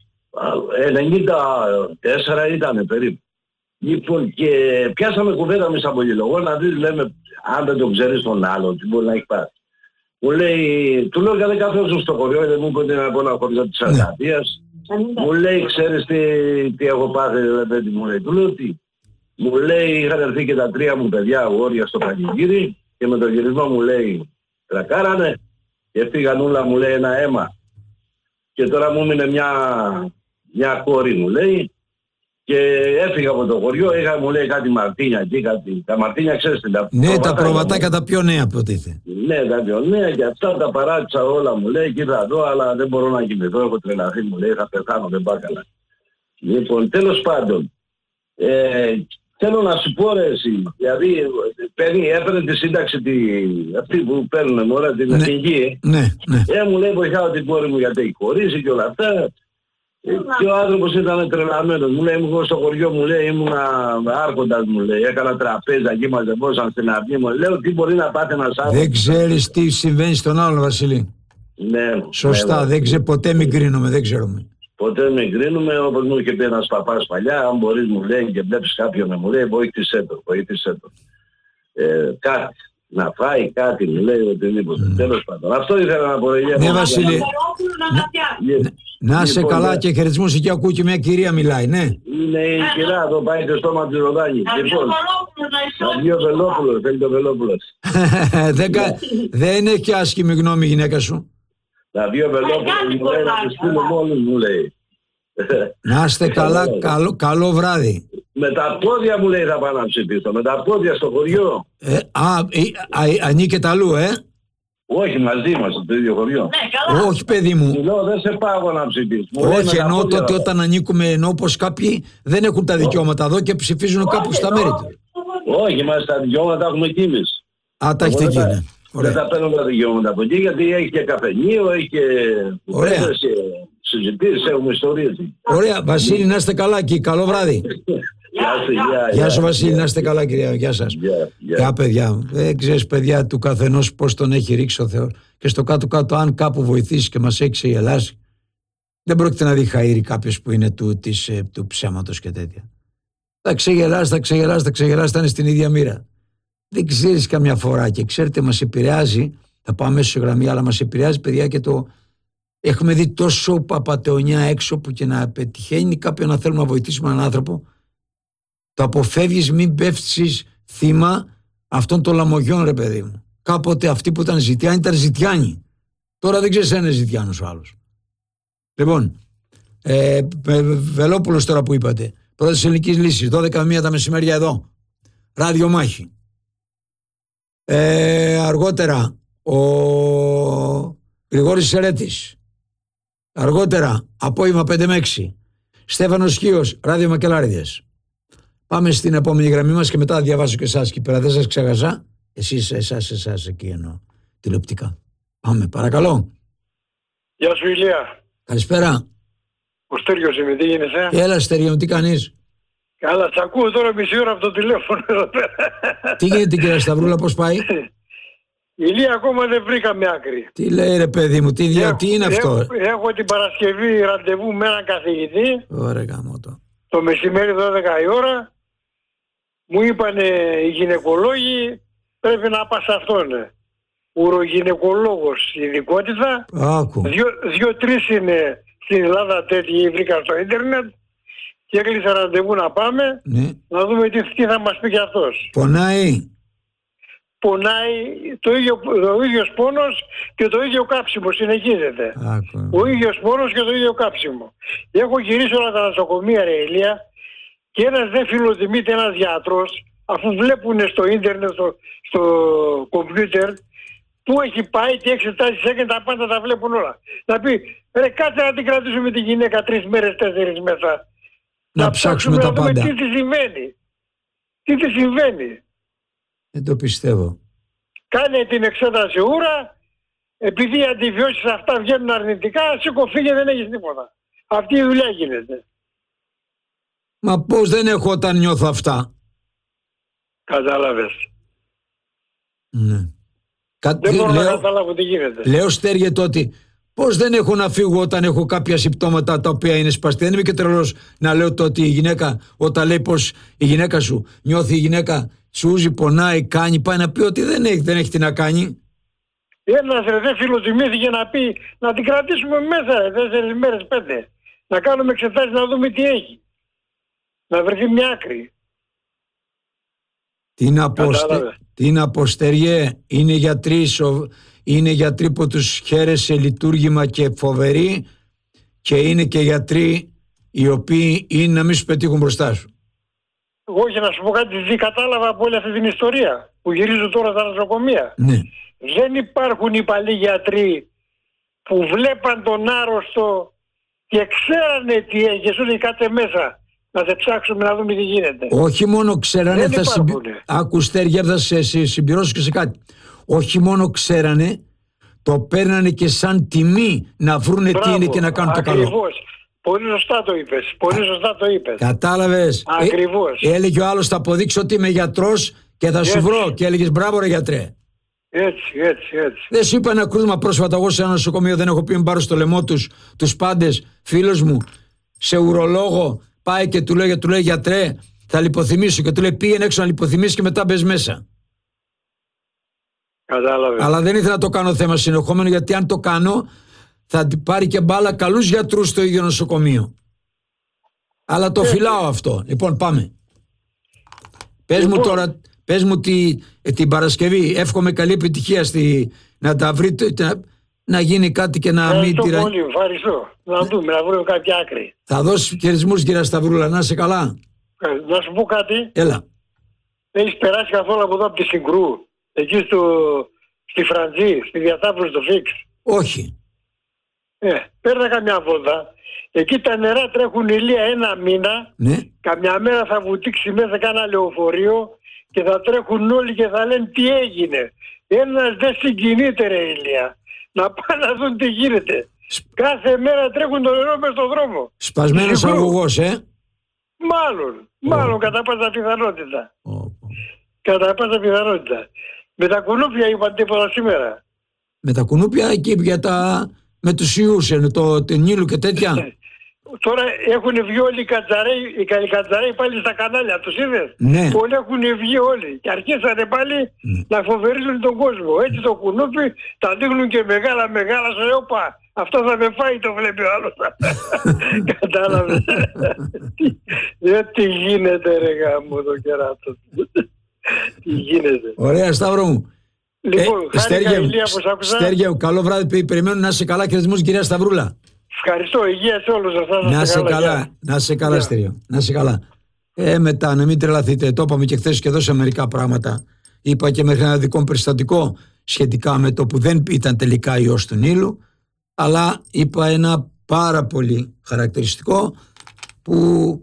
94 ήτανε περίπου. Λοιπόν, και πιάσαμε κουβέντα με σαν πολυλογό να δεις, λέμε, αν δεν το ξέρεις τον άλλο, τι μπορεί να έχει πάρει. Μου λέει, του λέω, γιατί καθώς στο χωριό, δεν μου είπε να πω ένα χωριό της Αργατίας. Μου λέει, ξέρεις τι έχω πάθει, δηλαδή, μου λέει, του λέω τι. Μου λέει, είχαν έρθει και τα 3 μου παιδιά αγόρια στο πανηγύρι και με τον γυρισμό μου λέει, τρακάρανε και πήγαν όλα, μου λέει, ένα αίμα. Και τώρα μου έμεινε μια κόρη, μου λέει, και έφυγα από το χωριό, είχα, μου λέει, κάτι μαρτίνια εκεί, τα μαρτίνια, ξέρεις τι. Ναι, τα προβατάκια τα πιο νέα προτίθεται. Ναι, τα πιο νέα και αυτά τα παράτησα όλα, μου λέει, κοίτα εδώ, αλλά δεν μπορώ να κοιμηθώ, έχω τρελαθεί, μου λέει, θα πεθάνω, δεν πάω καλά. Λοιπόν, τέλος πάντων, θέλω να σου πω, ρε, εσύ, δηλαδή έπαιρνε τη σύνταξη αυτή που παίρνουν μωρά, την εθνική. Ναι. Μου λέει, βοηθάω την κόρη μου γιατί έχει χωρίσει και όλα αυτά. Και ο άνθρωπος ήταν τρελαμένος. Μου λέει, εγώ στο χωριό, μου λέει, ήμουνα άρχοντας, μου λέει, έκανα τραπέζα εκεί, μαζευόσαν στην αυγή μου. Λέω, τι μπορεί να πάθει ένας άνθρωπος. Δεν ξέρεις τι συμβαίνει στον άλλον, Βασίλη. Ναι. Σωστά, δεν ξέρω, ποτέ μην κρίνουμε, δεν ξέρουμε. Ποτέ μην κρίνουμε, όπως μου είχε πει ένας παπάς παλιά, αν μπορείς, μου λέει, και βλέπεις κάποιον, μου λέει, βοήθησέ το. Κάτι. Να φάει κάτι, μου λέει, οτιδήποτε. Τέλος πάντων. Αυτό ήθελα να πω. Ναι, Βασίλη. Να είσαι καλά και χαιρετισμούς εκεί, ακούω και μια κυρία μιλάει, ναι. Είναι η κυρία, εδώ πάει το στόμα του Ροδάνη. Λοιπόν, Ναβίο Βελόπουλος, θέλει το Βελόπουλος. Δεν έχει άσχημη γνώμη η γυναίκα σου. Ναβίο Βελόπουλος, μου λέει, να τη στείλω μόλις, μου λέει. Να είστε καλά, καλό βράδυ. Με τα πόδια μου λέει θα πάω να ψηφίσω. Με τα πόδια στο χωριό. Ανήκετε αλλού, Όχι, μαζί μας, στο ίδιο χωριό. Όχι, παιδί μου. Λέω, δεν σε πάω να ψηφίσω. Όχι, εννοώ τότε όταν ανήκουμε, εννοώ πως κάποιοι δεν έχουν τα δικαιώματα εδώ και ψηφίζουν κάπου στα μέρη του. Όχι, μας τα δικαιώματα έχουμε εκεί εμείς. Τα έχετε εκεί, ναι. Δεν τα παίρνω τα δικαιώματα από εκεί, γιατί έχει και καφενείο, έχει και κουβέντες, συζητήσεις, έχουμε ιστορίες. Ωραία, Βασίλη, να είστε καλά εκεί. Καλό βράδυ. Γεια σου, Βασίλη, να είστε καλά, κυρία. Γεια σας. Γεια, παιδιά. Δεν ξέρεις, παιδιά, του καθενός πώς τον έχει ρίξει ο Θεός. Και στο κάτω-κάτω, αν κάπου βοηθήσει και μας έχει ξεγελάσει, δεν πρόκειται να δει χαΐρι κάποιος που είναι του ψέματος και τέτοια. Θα ξεγελάσει, θα είναι στην ίδια μοίρα. Δεν ξέρεις καμιά φορά και ξέρετε, μας επηρεάζει. Θα πάω μέσα σε γραμμή, αλλά μας επηρεάζει, παιδιά, και το. Έχουμε δει τόσο παπατεωνιά έξω που και να πετυχαίνει κάποιον να θέλουμε να βοηθήσουμε έναν άνθρωπο. Το αποφεύγεις, μην πέφτεις θύμα αυτών των λαμογιών, ρε παιδί μου. Κάποτε αυτοί που ήταν ζητιάνοι ήταν ζητιάνοι. Τώρα δεν ξέρεις αν είναι ζητιάνος ο άλλος. Λοιπόν, Βελόπουλος τώρα που είπατε. Πρώτης ελληνικής λύσης, 12 τα μεσημέρια εδώ. Ράδιο Μάχη. Αργότερα, ο Γρηγόρης Σερέτης. Αργότερα, απόγευμα 5 με 6. Στέφανος Σκύος, Ράδιο Μακελάριδες. Πάμε στην επόμενη γραμμή μας και μετά θα διαβάσω και εσάς εκεί πέρα. Δεν σας ξέχασα. Εσάς εκεί εννοώ. Τηλεοπτικά. Πάμε, παρακαλώ. Γεια σου, Ηλία. Καλησπέρα. Ο Στέργιος είμαι, τι γίνεσαι? Έλα, Στέργιο μου, τι κάνεις? Καλά, σ' ακούω τώρα μισή ώρα από το τηλέφωνο εδώ πέρα. Τι γίνεται, κυρία Σταυρούλα, πώς πάει? Ηλία, ακόμα δεν βρήκαμε άκρη. Τι λέει, ρε παιδί μου, τι είναι αυτό? Έχω την Παρασκευή ραντεβού με έναν καθηγητή. Ωραία, γαμώτο. Το μεσημέρι 12 η ώρα. Μου είπανε οι γυναικολόγοι πρέπει να πας σε αυτόν. Ουρογυναικολόγος ειδικότητα. Άκου. 2-3 είναι στην Ελλάδα τέτοιοι, βρήκα στο ίντερνετ και έκλεισα ραντεβού να πάμε, ναι, να δούμε τι θα μας πει και αυτός. Πονάει. Πονάει ο ίδιος πόνος και το ίδιο κάψιμο συνεχίζεται. Άκου. Ο ίδιος πόνος και το ίδιο κάψιμο. Έχω γυρίσει όλα τα νοσοκομεία, ρε Ηλία, και ένας δεν φιλοτιμείται, ένας γιατρός, αφού βλέπουν στο ίντερνετ, στο κομπιούτερ, που έχει πάει, τι εξετάσεις έκανε, τα πάντα τα βλέπουν όλα. Να πει, ρε κάτσε να την κρατήσουμε τη γυναίκα 3 μέρες, 4 μέσα. Να ψάξουμε τα πάντα. Τι της συμβαίνει. Τι της συμβαίνει. Δεν το πιστεύω. Κάνε την εξέταση ούρα, επειδή οι αντιβιώσεις αυτά βγαίνουν αρνητικά, σήκω φύγε, δεν έχεις τίποτα. Αυτή η δουλειά γίνεται. Μα πώς δεν έχω όταν νιώθω αυτά? Κατάλαβες. Ναι. Δεν μπορώ να καταλάβω τι γίνεται. Λέω, Στέργε, ότι πώς δεν έχω να φύγω όταν έχω κάποια συμπτώματα τα οποία είναι σπαστή? Δεν είμαι και τρελός να λέω ότι η γυναίκα, όταν λέει πως η γυναίκα σου νιώθει, η γυναίκα σούζει, πονάει, κάνει, πάει να πει ότι δεν έχει τι να κάνει. Ένας δεν φιλοτιμήθηκε να πει να την κρατήσουμε μέσα 4 μέρες, 5. Να κάνουμε εξετάσεις να δούμε τι έχει. Να βρεθεί μια άκρη. Τι να πω, Στέργε, είναι γιατροί που τους χαίρεσαι λειτουργήμα και φοβεροί, και είναι και γιατροί οι οποίοι είναι να μην σου πετύχουν μπροστά σου. Όχι, να σου πω κάτι, τι κατάλαβα από όλη αυτή την ιστορία που γυρίζω τώρα στα νοσοκομεία. Ναι. Δεν υπάρχουν υπαλλοί γιατροί που βλέπαν τον άρρωστο και ξέρανε τι έχει, ότι κάτσε μέσα να σε ψάξουμε να δούμε τι γίνεται. Όχι μόνο ξέρανε, Άκου, Στέργε, θα σε συμπληρώσω και σε κάτι. Όχι μόνο ξέρανε, το παίρνανε και σαν τιμή να βρούνε τι είναι και να κάνουν το καλό. Ακριβώς. Πολύ σωστά το είπες. Κατάλαβες. Ακριβώς. Έλεγε ο άλλος, θα αποδείξω ότι είμαι γιατρός και θα σου βρω. Και έλεγες, μπράβο ρε γιατρέ. Έτσι. Δεν σου είπα ένα κρούσμα πρόσφατα? Εγώ σε ένα νοσοκομείο δεν έχω πει, πάρω στο λαιμό τους πάντες, φίλος μου, σε ουρολόγο, πάει και του λέει γιατρέ, θα λιποθυμίσω, και του λέει πήγαινε έξω να λιποθυμίσεις και μετά μπες μέσα. Κατάλαβε. Αλλά δεν ήθελα να το κάνω θέμα συνεχόμενο, γιατί αν το κάνω θα πάρει και μπάλα καλούς γιατρούς στο ίδιο νοσοκομείο. Αλλά το φυλάω αυτό. Λοιπόν, πάμε. Πες μου την Παρασκευή. Εύχομαι καλή επιτυχία να τα βρείτε, να γίνει κάτι και να μην τυραννεί. Πολύ, ευχαριστώ. Να δούμε, να βρούμε κάποια άκρη. Θα δώσεις χειρισμούς, κυρία Σταυρούλα, να είσαι καλά. Να σου πω κάτι. Έλα. Έχεις περάσει καθόλου από εδώ από τη Συγκρού, εκεί στη Φραντζή, στη διατάφρωση του Φίξ? Όχι. Παίρνα καμιά βόλτα. Εκεί τα νερά τρέχουν ηλία ένα μήνα. Ναι. Καμιά μέρα θα βουτήξει μέσα κάνα λεωφορείο και θα τρέχουν όλοι και θα λένε τι έγινε. Ένας δεν συγκινείται ρε ηλία. Να πάνε να δουν τι γίνεται. Κάθε μέρα τρέχουν το νερό μες στον δρόμο. Σπασμένος αγωγός, Μάλλον κατά πάσα πιθανότητα. Κατά πάσα πιθανότητα. Με τα κουνούπια είπαν τίποτα σήμερα? Με τα κουνούπια εκεί με τους ιούς, την ήλου και τέτοια. Τώρα έχουν βγει όλοι οι κατσαρέοι πάλι στα κανάλια, τους είδες? Ναι. Όλοι έχουν βγει όλοι και αρχίσανε πάλι να φοβερίζουν τον κόσμο. Έτσι το κουνούπι τα δείχνουν και μεγάλα σου λέει, όπα, αυτό θα με φάει, το βλέπει ο άλλος. Κατάλαβες? Τι γίνεται ρε γάμο το κεράτο. Τι γίνεται. Ωραία Σταύρο μου. Λοιπόν, Στέργεο, καλό βράδυ, περιμένω να είσαι καλά και θεσμούς κυρία Σταυρούλα. Ευχαριστώ, υγεία σε όλους σας. Να είσαι καλά Στέργεο, να είσαι καλά. Μετά να μην τρελαθείτε, το είπαμε και χθες και εδώ σε μερικά πράγματα. Είπα και μέχρι ένα δικό περιστατικό σχετικά με το που δεν ήταν τελικά ιός του Νείλου, αλλά είπα ένα πάρα πολύ χαρακτηριστικό που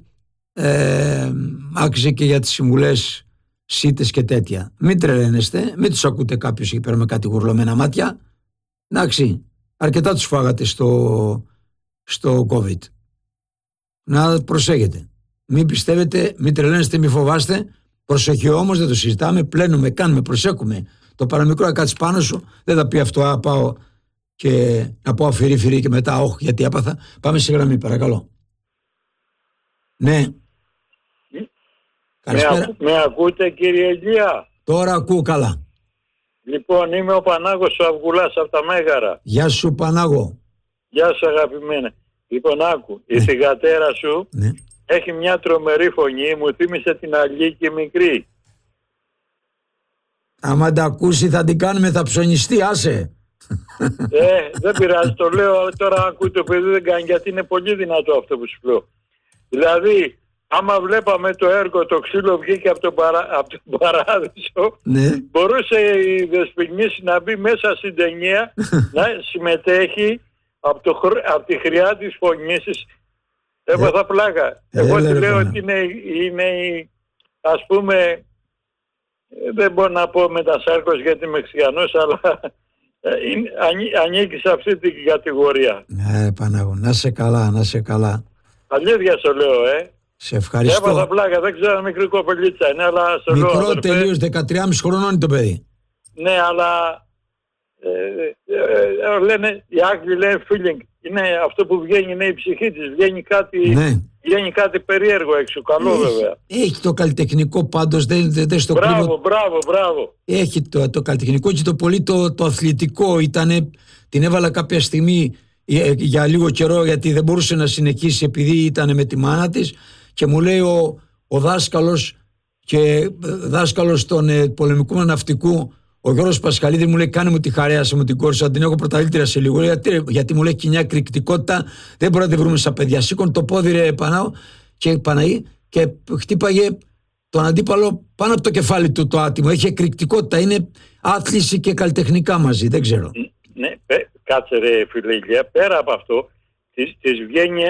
άξιζε και για τις συμβουλές σίτες και τέτοια. Μην τρελαίνεστε, μην τους ακούτε κάποιους εκεί πέρα με κάτι γουρλωμένα μάτια. Εντάξει, αρκετά τους φάγατε στο COVID. Να προσέχετε. Μην πιστεύετε, μην τρελαίνεστε, μην φοβάστε. Προσοχή όμως, δεν το συζητάμε, πλένουμε, κάνουμε, προσέχουμε. Το παραμικρό να κάτσει πάνω σου, δεν θα πει αυτό, πάω και να πω αφηρή και μετά όχι γιατί έπαθα. Πάμε σε γραμμή, παρακαλώ. Ναι. Με ακούτε κύριε Ηλία? Τώρα ακούω καλά. Λοιπόν, είμαι ο Πανάγος ο Αυγουλάς από τα Μέγαρα. Γεια σου Πανάγο. Γεια σου αγαπημένα. Λοιπόν άκου, η θυγατέρα σου έχει μια τρομερή φωνή, μου θύμισε την Αλίκη μικρή. Άμα τα ακούσει θα την κάνουμε, θα ψωνιστεί, άσε. Δεν πειράζει, το λέω τώρα, ακούει το παιδί, δεν κάνει, γιατί είναι πολύ δυνατό αυτό που σου λέω. Δηλαδή, άμα βλέπαμε το έργο, το ξύλο βγήκε από τον παράδεισο, μπορούσε η Δεσποινής να μπει μέσα στην ταινία, να συμμετέχει από τη χρειά της φωνής της. Έβαθα πλάκα. Εγώ τη λέω ότι είναι ας πούμε, δεν μπορώ να πω μετασάρκος γιατί είμαι Μεξικανός, αλλά ανήκει σε αυτή την κατηγορία. Παναγώ, να σε καλά, να σε καλά. Αλήθεια στο λέω, Σε ευχαριστώ. Έβαζα πλάκα, δεν ξέρω αν μικρή κοπελίτσα είναι, αλλά στο λέω. Μικρό τελείως, 13,5 χρονών είναι το παιδί. Ναι, αλλά λένε, οι Άγγλοι λένε feeling. Είναι αυτό που βγαίνει, είναι η ψυχή της. Βγαίνει κάτι περίεργο έξω. Καλό βέβαια. Έχει το καλλιτεχνικό πάντως, δεν στο κρύβω. Μπράβο. Έχει το καλλιτεχνικό και το πολύ το αθλητικό. Την έβαλα κάποια στιγμή για λίγο καιρό γιατί δεν μπορούσε να συνεχίσει επειδή ήταν με τη μάνα της και μου λέει ο δάσκαλος και δάσκαλος των πολεμικού ναυτικού, ο Γιώργος Πασχαλίδης, μου λέει κάνε μου τη χαρέαση μου την κόρη σου, την έχω πρωταθλήτρια σε λίγο, γιατί μου λέει κοινιά εκρηκτικότητα, δεν μπορούμε να τη βρούμε στα παιδιά. Σήκωνε το πόδι ρε Παναή και χτύπαγε τον αντίπαλο πάνω από το κεφάλι του το άτιμο. Έχει εκρηκτικότητα, είναι άθληση και καλλιτεχνικά μαζί, δεν ξέρω. Ναι, κάτσε ρε φίλε Ηλία, πέρα από αυτό, της βγαίνει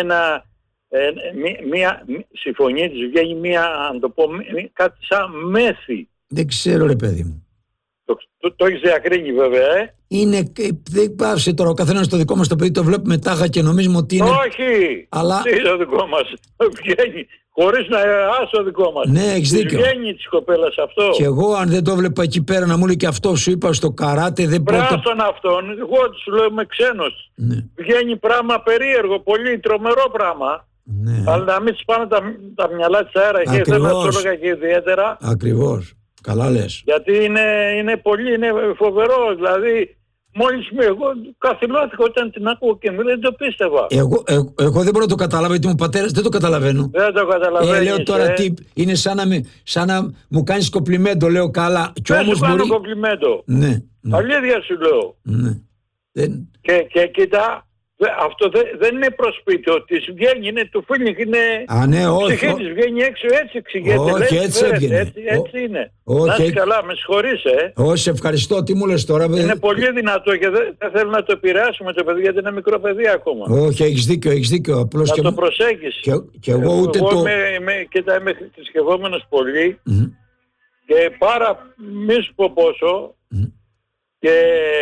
μια συμφωνία, της βγαίνει μια, αν το πω, κάτι σαν μέθη. Δεν ξέρω ρε παιδί μου. Το έχεις διακρίνει βέβαια, δεν πάψε τώρα ο καθένας το δικό μας το παιδί, το βλέπουμε τάχα και νομίζουμε ότι είναι. Όχι! Αλλά... Τι είναι το δικό μας, βγαίνει, χωρίς να άσο το δικό μας. Ναι, έχεις δίκιο. Βγαίνει της κοπέλας αυτό. Και εγώ αν δεν το βλέπα εκεί πέρα να μου λέει και αυτό σου είπα στο καράτε, δεν πρέπει. Πράστον αυτόν, εγώ σου λέω είμαι ξένος. Ναι. Βγαίνει πράγμα περίεργο, πολύ τρομερό πράγμα. Ναι. Αλλά να μην τις πάνε τα μυαλά της αέρα και δεν το έλεγα και ιδιαίτερα. Ακριβώς. Καλά λες. Γιατί είναι πολύ, είναι φοβερό. Δηλαδή, μόλις εγώ καθυλώθηκα όταν την άκουγα και δεν το πίστευα. Εγώ δεν μπορώ να το καταλάβω γιατί μου πατέρας δεν το καταλαβαίνω. Δεν το καταλαβαίνεις. Λέω τώρα τι, είναι σαν να μου κάνεις κομπλιμέντο, λέω καλά. Δεν σου κάνω κομπλιμέντο. Ναι. Αλήθεια σου λέω. Ναι. Και κοίτα, Αυτό δεν είναι προσπίτι, ότι της βγαίνει, είναι το feeling, είναι ψυχή της, βγαίνει έξω, έτσι εξηγείται. Όχι, έτσι έβγαινε. Έτσι είναι. Να είσαι καλά, με συγχωρείς. Όχι, ευχαριστώ, τι μου λες τώρα. Είναι πολύ δυνατό και δεν θέλω να το επηρεάσουμε το παιδί, γιατί είναι μικρό παιδί ακόμα. Όχι, έχεις δίκιο. Απλώς να το προσέχεις. Και εγώ ούτε το... είμαι θρησκευόμενος πολύ και μη σου πω πόσο και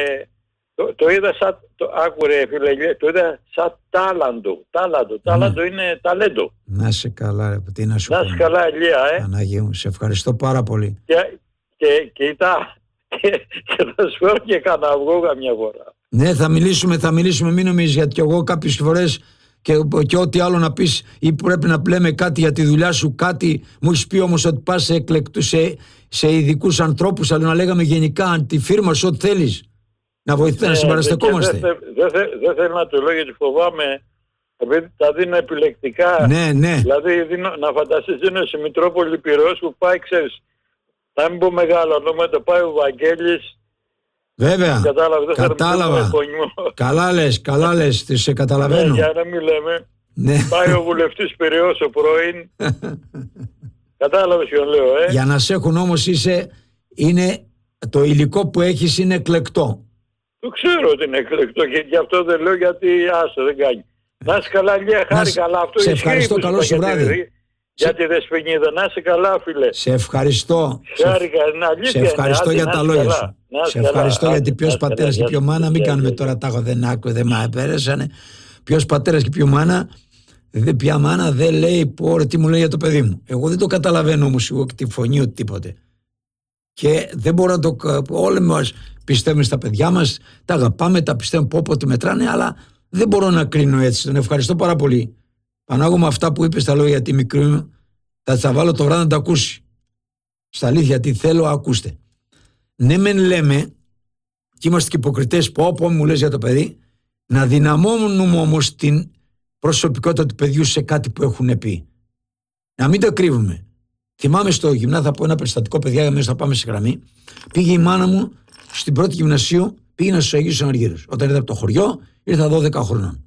το είδα σαν, άκουρε φίλε, το είδα σαν τάλαντο είναι ταλέντο. Να είσαι καλά, ρε, τι να σου πω. Να είσαι καλά, Ηλία, Παναγία μου, σε ευχαριστώ πάρα πολύ. Και θα σου φέρω και κανένα αυγό καμιά φορά. Ναι, θα μιλήσουμε, μην νομίζεις, γιατί και εγώ κάποιες φορές και ό,τι άλλο να πεις ή πρέπει να πλέμε κάτι για τη δουλειά σου, κάτι μου έχεις πει όμως ότι πας σε ειδικούς ανθρώπους, αλλά να λέγαμε γενικά τη φίρμα σου, ό,τι θέλεις. Να βοηθήσει, να συμπαραστεκόμαστε. Δεν θέλω να το λέω γιατί φοβάμαι. Τα δίνω επιλεκτικά. Ναι. Δηλαδή να φανταστείς, δίνω σε Μητρόπολη Πειραιώς που πάει, ξέρεις, να μην πω μεγάλο ονόματα, πάει ο Βαγγέλης. Βέβαια. Κατάλαβα. Καλά λες, σε καταλαβαίνω. Για να μην λέμε. Ναι. Πάει ο βουλευτής Πειραιώς, ο πρώην. Κατάλαβες ποιον λέω, Για να σε έχουν όμως είναι το υλικό που έχεις είναι εκλεκτό. Το ξέρω ότι είναι εκλεκτό και γι' αυτό δεν λέω, γιατί άσο δεν κάνει. Να είσαι καλά, Ηλία, χάρηκα, αλλά αυτό σε ευχαριστώ, καλό σου βράδυ. Για τη Δεσποινίδα, να είσαι καλά, φίλε. Σε ευχαριστώ. Χάρηκα, είναι αλήθεια. Σε ευχαριστώ για τα λόγια σου. Σε ευχαριστώ γιατί ποιος πατέρας και ποιο μάνα, μην κάνουμε τώρα τάγω δεν άκου, δεν με πέρασανε. Ποιος πατέρας και ποιο μάνα, ποια μάνα δεν λέει τι μου λέει για το παιδί μου. Εγώ δεν το καταλαβαίνω όμως εγώ και τη φωνή ότι τίποτε. Και δεν μπορώ να το. Όλοι μας πιστεύουμε στα παιδιά μας, τα αγαπάμε, τα πιστεύουμε όποτε μετράνε, αλλά δεν μπορώ να κρίνω έτσι. Τον ευχαριστώ πάρα πολύ. Πανάγω με αυτά που είπε στα λόγια για τη μικρή μου, θα τα βάλω το βράδυ να τα ακούσει. Στα αλήθεια, τι θέλω, ακούστε. Ναι, μεν λέμε, και είμαστε και υποκριτές που όπου μου λες για το παιδί, να δυναμώνουμε όμως την προσωπικότητα του παιδιού σε κάτι που έχουν πει. Να μην το κρύβουμε. Θυμάμαι στο γυμνά, θα πω ένα περιστατικό, παιδιά, για μέσα θα πάμε σε γραμμή. Πήγε η μάνα μου στην πρώτη γυμνασίου, πήγαινα στους Αγίους Αναργύρους. Όταν ήρθα από το χωριό, ήρθα 12 χρονών.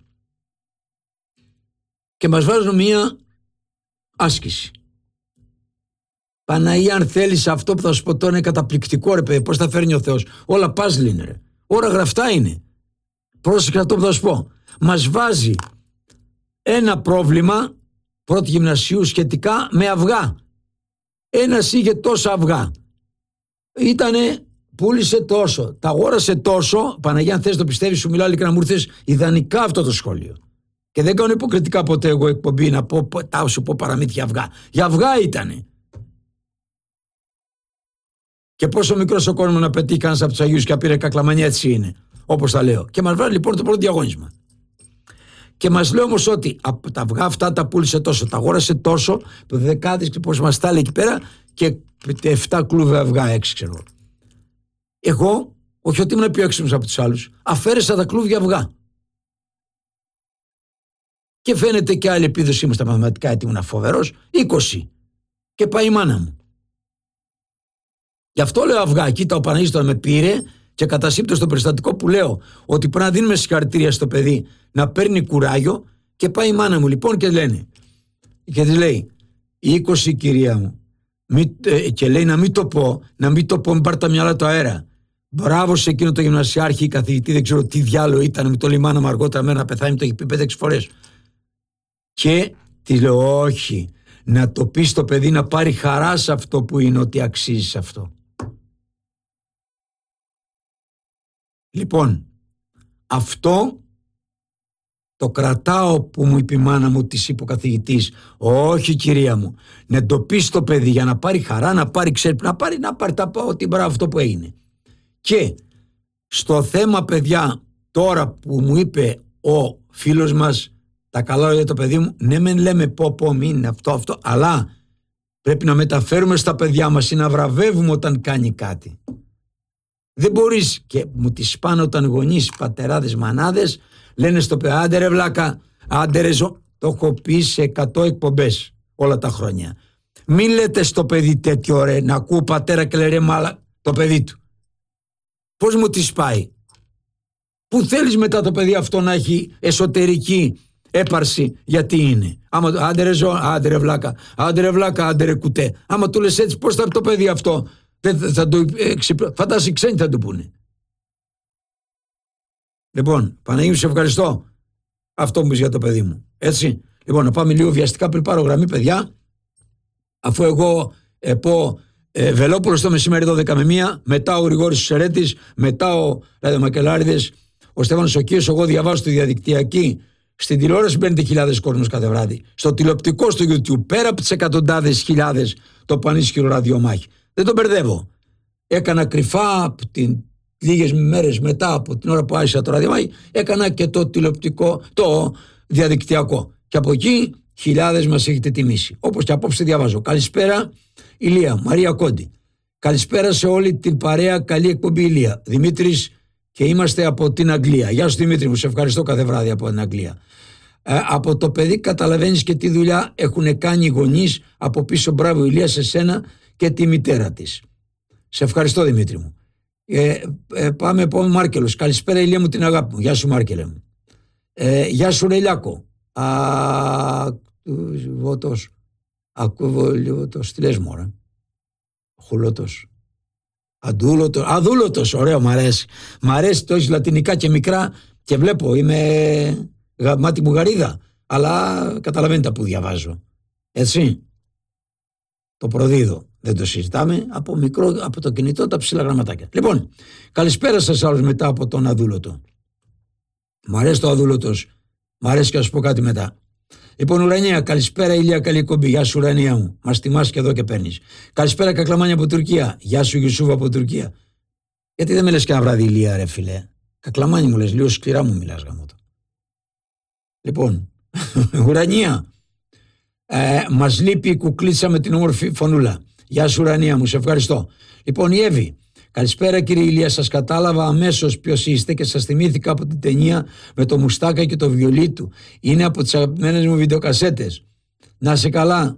Και μας βάζουν μία άσκηση. Παναγία, αν θέλεις, αυτό που θα σου πω τώρα είναι καταπληκτικό, ρε παιδί, πώς θα φέρνει ο Θεός. Όλα παζλ είναι, ρε. Όλα γραφτά είναι. Πρόσεχε αυτό που θα σου πω. Μας βάζει ένα πρόβλημα πρώτη γυμνασίου σχετικά με αυγά. Ένας είχε τόσα αυγά. Πούλησε τόσο, τα αγόρασε τόσο. Παναγία, αν θες το πιστεύεις, σου μιλάω και να μου ήρθες ιδανικά αυτό το σχόλιο. Και δεν κάνω υποκριτικά ποτέ εγώ εκπομπή να πω, σου πω παραμύθια αυγά. Για αυγά ήτανε. Και πόσο μικρός ο κόσμος να πετύχει κανένας από τους Αγίους και πήρε κακλαμανιά, έτσι είναι. Όπως τα λέω. Και μας βάλει λοιπόν το πρώτο διαγώνισμα. Και μας λέει όμως ότι από τα αυγά αυτά τα πούλησε τόσο, τα αγόρασε τόσο, το δεκάδες και πώς μας τα λέει εκεί πέρα, και 7 κλούβια αυγά, 6 ξέρω. Εγώ, όχι ότι ήμουν πιο έξυπνος από τους άλλους, αφαίρεσα τα κλούβια αυγά. Και φαίνεται και άλλη επίδοση μου στα μαθηματικά, γιατί ήμουν φοβερός, 20. Και πάει η μάνα μου. Γι' αυτό λέω αυγά. Κοίτα, ο Παναγής τώρα με πήρε και κατασύπτω στο περιστατικό που λέω ότι πρέπει να δίνουμε συγχαρητήρια στο παιδί να παίρνει κουράγιο. Και πάει η μάνα μου λοιπόν και λένε, και της λέει 20 κυρία μου, και λέει να μην το πω, μην πάρει τα μυαλά το αέρα. Μπράβο σε εκείνο το γυμνασιάρχη, καθηγητή, δεν ξέρω τι διάλογο ήταν, με το λέει η μάνα μου αργότερα μέρα να πεθάνει, μου το έχει πει 5-6 φορές. Και της λέω όχι, να το πει στο παιδί να πάρει χαρά σε αυτό που είναι, ότι αξίζει σε αυτό. Λοιπόν, αυτό το κρατάω που μου είπε η μάνα μου, της είπε ο καθηγητής. Όχι κυρία μου, να το πει στο παιδί για να πάρει χαρά, να πάρει να πάρει τα ότι μπράβο αυτό που έγινε. Και στο θέμα, παιδιά, τώρα που μου είπε ο φίλος μας τα καλά για το παιδί μου, ναι μεν λέμε πω μην αυτό, αλλά πρέπει να μεταφέρουμε στα παιδιά μας ή να βραβεύουμε όταν κάνει κάτι. Δεν μπορείς, και μου τη σπάνε όταν γονείς, πατεράδες, μανάδες λένε στο παιδί, άντε ρε βλάκα, άντε ρε ζω. Το έχω πει σε 100 εκπομπές όλα τα χρόνια. Μην λέτε στο παιδί τέτοιο, ρε, να ακούω πατέρα και λέει ρε μάλα το παιδί του. Πώς μου τη σπάει. Πού θέλεις μετά το παιδί αυτό να έχει εσωτερική έπαρση, γιατί είναι. Άμα άντε ρε ζω, άντε ρε βλάκα, άντε ρε κουτέ. Άμα του λες έτσι, πώς θα το παιδί αυτό, θα το φαντάσει οι ξένοι θα του πούνε. Λοιπόν, Παναγίου, σε ευχαριστώ. Αυτό μου πεις για το παιδί μου. Έτσι. Λοιπόν, να πάμε λίγο βιαστικά πριν πάρω γραμμή, παιδιά. Αφού εγώ πω Βελόπουλος το μεσημέρι 12 με 1, μετά ο Γρηγόρης Σερέτης, μετά ο Μακελάριδες, ο Στέφανος Οκίος, εγώ διαβάζω στη διαδικτυακή. Στην τηλεόραση μπαίνετε χιλιάδες κόσμος κάθε βράδυ. Στο τηλεοπτικό, στο YouTube, πέρα από τις εκατοντάδες χιλιάδες, το πανίσχυρο ραδιομάχη. Δεν τον μπερδεύω. Έκανα κρυφά λίγες μέρες μετά από την ώρα που άρχισα το ραδιομάχη, έκανα και το τηλεοπτικό, το διαδικτυακό. Και από εκεί χιλιάδες μας έχετε τιμήσει. Όπως και απόψε διαβάζω. Καλησπέρα, Ηλία, Μαρία Κόντι. Καλησπέρα σε όλη την παρέα. Καλή εκπομπή, Ηλία. Δημήτρης, και είμαστε από την Αγγλία. Γεια σου, Δημήτρη μου, σε ευχαριστώ κάθε βράδυ από την Αγγλία. Από το παιδί καταλαβαίνεις και τι δουλειά έχουν κάνει οι γονείς από πίσω. Μπράβο, Ηλία, σε σένα και τη μητέρα της. Σε ευχαριστώ, Δημήτρη μου. Πάμε επόμενο, Μάρκελος. Καλησπέρα, Ηλία μου, την αγάπη μου. Γεια σου, Μάρκελε μου. Γεια σου, Ρελιάκο. Ακούβολιώτος, τι λες μωρέ. Χουλώτος. Αδούλωτος, ωραίο, μ' αρέσει. Μ' αρέσει, το έχεις λατινικά και μικρά και βλέπω, είμαι μάτι μου γαρίδα, αλλά καταλαβαίνετε που διαβάζω. Έτσι. Το προδίδω. Δεν το συζητάμε. Από μικρό, από το κινητό, τα ψηλά γραμματάκια. Λοιπόν, καλησπέρα σας άλλους μετά από τον Αδούλωτο. Μ' αρέσει το Αδούλωτος. Μ' αρέσει και να σου πω κάτι μετά. Λοιπόν, Ουρανία, καλησπέρα, Ηλία, καλή εκπομπή. Γεια σου, Ουρανία μου. Μας τιμάς και εδώ και παίρνεις. Καλησπέρα, Κακλαμάνια από Τουρκία. Γεια σου, Γιουσούφ από Τουρκία. Γιατί δεν με λες και ένα βράδυ, Ηλία, ρε φιλέ. Κακλαμάνια μου λες, λίγο σκληρά μου μιλάς, γαμώτο. Λοιπόν, Ουρανία, μας λείπει η κουκλίτσα με την όμορφη φωνούλα. Γεια σου, Ουρανία μου, σε ευχαριστώ. Λοιπόν, η Εύη. Καλησπέρα, κύριε Ηλία, σας κατάλαβα αμέσως ποιος είστε και σας θυμήθηκα από την ταινία με το μουστάκα και το βιολί του. Είναι από τις αγαπημένες μου βιντεοκασέτες. Να είσαι καλά.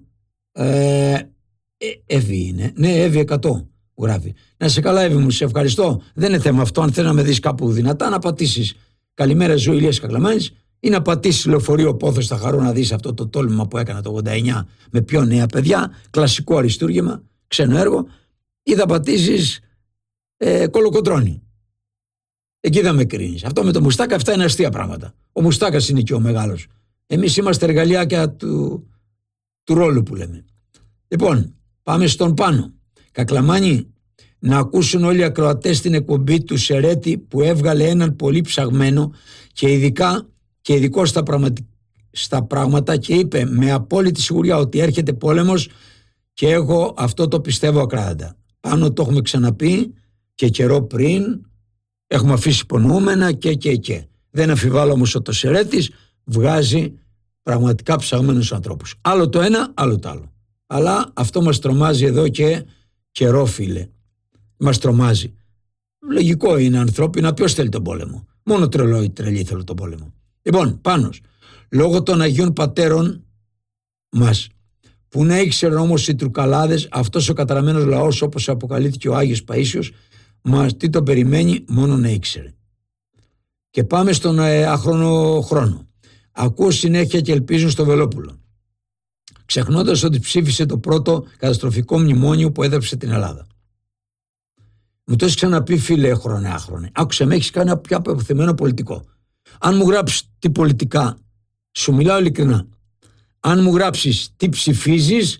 Εύη είναι. Ναι, Εύη 100 γράφει. Να είσαι καλά, Εύη μου, σε ευχαριστώ. Δεν είναι θέμα αυτό. Αν θέλει να με δεις κάπου δυνατά, να πατήσεις καλημέρα, ζωή Ηλίας Κακλαμάνης, ή να πατήσεις λεωφορείο Πόθος. Θα χαρώ να δεις αυτό το τόλμημα που έκανα το 89 με πιο νέα παιδιά. Κλασικό αριστούργημα, ξένο έργο. Ή θα πατήσεις Κολοκοτρώνη. Εκεί θα με κρίνεις. Αυτό με το μουστάκα, αυτά είναι αστεία πράγματα. Ο μουστάκας είναι και ο μεγάλος. Εμείς είμαστε εργαλειάκια του ρόλου που λέμε. Λοιπόν, πάμε στον Πάνο. Κακλαμάνη, να ακούσουν όλοι οι ακροατές την εκπομπή του Σερέτη που έβγαλε έναν πολύ ψαγμένο και ειδικό στα πράγματα και είπε με απόλυτη σιγουριά ότι έρχεται πόλεμος και εγώ αυτό το πιστεύω ακράδαντα. Πάνω το έχουμε ξαναπεί και καιρό πριν, έχουμε αφήσει υπονοούμενα και. Δεν αμφιβάλλω όμως ότι ο Σερέτης βγάζει πραγματικά ψαγμένους ανθρώπους. Άλλο το ένα, άλλο το άλλο. Αλλά αυτό μας τρομάζει εδώ και καιρό, φίλε. Μας τρομάζει. Λογικό είναι ανθρώπινα, ποιος θέλει τον πόλεμο. Μόνο τρελοί θέλουν τον πόλεμο. Λοιπόν, Πάνος, λόγω των Αγίων Πατέρων μας, που να ήξεραν όμως οι Τρουκαλάδες, αυτός ο καταραμένος λαός όπως αποκαλύφθηκε ο Άγιος Παΐσιος, μας τι τον περιμένει, μόνο να ήξερε. Και πάμε στον άχρονο χρόνο. Ακούω συνέχεια και ελπίζουν στο Βελόπουλο. Ξεχνώντας ότι ψήφισε το πρώτο καταστροφικό μνημόνιο που έδραψε την Ελλάδα. Μου το έχεις ξαναπεί, φίλε, άχρονε. Άκουσε, με έχεις κάνει ένα πιο απευθυμένο πολιτικό. Αν μου γράψεις τι πολιτικά, σου μιλάω ειλικρινά. Αν μου γράψεις τι ψηφίζεις,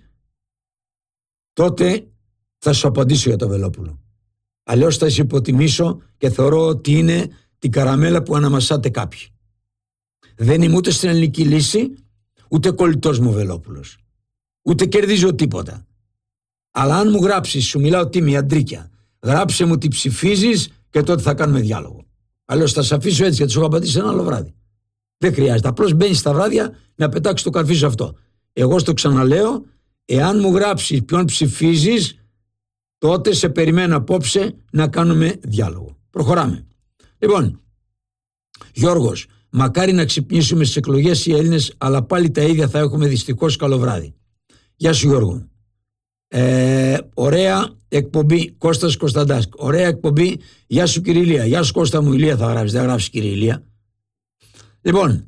τότε θα σου απαντήσω για το Βελόπουλο. Αλλιώς θα σε υποτιμήσω και θεωρώ ότι είναι την καραμέλα που αναμασάτε κάποιοι. Δεν είμαι ούτε στην ελληνική λύση, ούτε κολλητός μου Βελόπουλος. Ούτε κερδίζω τίποτα. Αλλά αν μου γράψεις, σου μιλάω τίμη αντρίκια, γράψε μου τι ψηφίζεις και τότε θα κάνουμε διάλογο. Αλλιώς θα σε αφήσω έτσι γιατί σου έχω απαντήσει ένα άλλο βράδυ. Δεν χρειάζεται. Απλώς μπαίνεις στα βράδια να πετάξεις το καρφί σου αυτό. Εγώ στο ξαναλέω, εάν μου γράψεις ποιον ψηφίζεις, τότε σε περιμένω απόψε να κάνουμε διάλογο. Προχωράμε. Λοιπόν, Γιώργος, μακάρι να ξυπνήσουμε στις εκλογές οι Έλληνες, αλλά πάλι τα ίδια θα έχουμε δυστυχώς καλό βράδυ. Γεια σου, Γιώργο. Ωραία εκπομπή, Κώστας Κωνσταντάς. Ωραία εκπομπή. Γεια σου κύριε Ηλία. Γεια σου Κώστα μου, Ηλία θα γράψεις, δεν γράψεις κύριε Ηλία. Λοιπόν,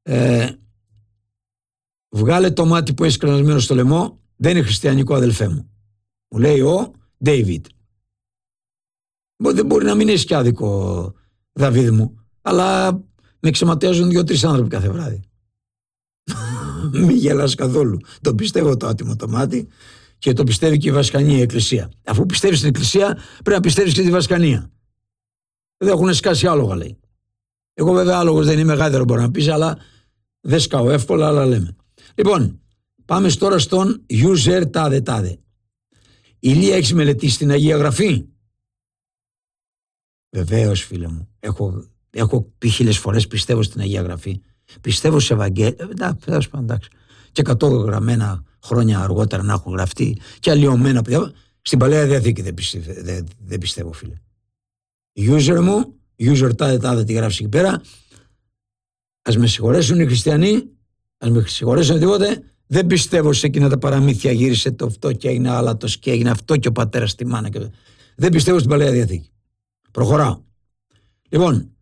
βγάλε το μάτι που έχει κρανασμένο στο λαιμό, δεν είναι χριστιανικό αδελφέ μου. Μου λέει ο Ντέιβιτ. Δεν μπορεί να μην έχει και άδικο, Δαβίδ μου, αλλά με ξεματιάζουν 2-3 άνθρωποι κάθε βράδυ. Μην γελάς καθόλου. Το πιστεύω το άτιμο το μάτι και το πιστεύει και η Βασκανία, η Εκκλησία. Αφού πιστεύεις στην Εκκλησία, πρέπει να πιστεύεις και τη Βασκανία. Δεν έχουν σκάσει άλογα, λέει. Εγώ βέβαια άλογος δεν είμαι, γάιδαρο μπορώ να πεις, αλλά δεν σκάω εύκολα, αλλά λέμε. Λοιπόν, πάμε τώρα στον user τάδε. Ηλία, έχεις μελετήσει την Αγία Γραφή? Βεβαίως φίλε μου. Έχω πει 1000 φορές πιστεύω στην Αγία Γραφή. Πιστεύω σε Ευαγγέλιο. Εντάξει. Και 100 γραμμένα χρόνια αργότερα να έχουν γραφτεί και αλλοιωμένα. Στην Παλαιά Διαθήκη δεν πιστεύω φίλε. User μου, user τάδε τι γράφει εκεί πέρα. Ας με συγχωρέσουν οι χριστιανοί, ας με συγχωρέσουν οτιδήποτε. Δεν πιστεύω σε εκείνα τα παραμύθια. Γύρισε το αυτό και έγινε άλατος και έγινε αυτό και ο πατέρας στη μάνα. Δεν πιστεύω στην Παλαιά Διαθήκη. Προχωράω. Λοιπόν,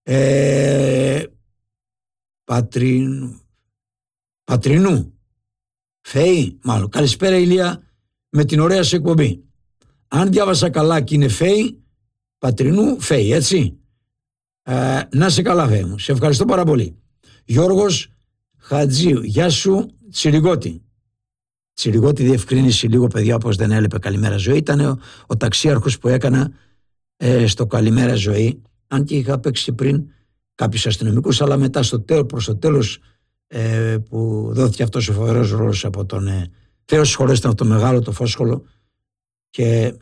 Πατρινού, Φέη, μάλλον. Καλησπέρα Ηλία, με την ωραία σου εκπομπή. Αν διάβασα καλά και είναι Φέη, Πατρινού, Φέη, έτσι. Να σε καλά Φέη μου, σε ευχαριστώ πάρα πολύ. Γιώργος Χατζίου, γεια σου Τσιριγώτη. Τσιριγώτη, διευκρίνηση λίγο παιδιά, όπως δεν έλεπε Καλημέρα Ζωή. Ήταν ο ταξίαρχος που έκανα στο Καλημέρα Ζωή, αν και είχα παίξει πριν κάποιους αστυνομικούς, αλλά μετά προς το τέλος που δόθηκε αυτός ο φοβερός ρόλος από τον Θεός συγχωρέστε, από το μεγάλο το Φόσχολο, και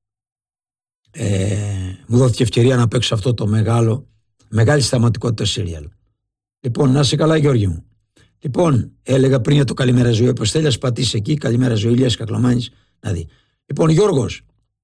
μου δόθηκε ευκαιρία να παίξω αυτό το μεγάλη σταματικότητα σύριαλ. Λοιπόν, να είσαι καλά Γιώργη μου. Λοιπόν, έλεγα πριν για το Καλημέρα Ζωή, όπως θέλει ας πατήσει εκεί, Καλημέρα Ζωή, Ηλίας Κακλαμάνης, να δει. Λοιπόν, Γιώργος,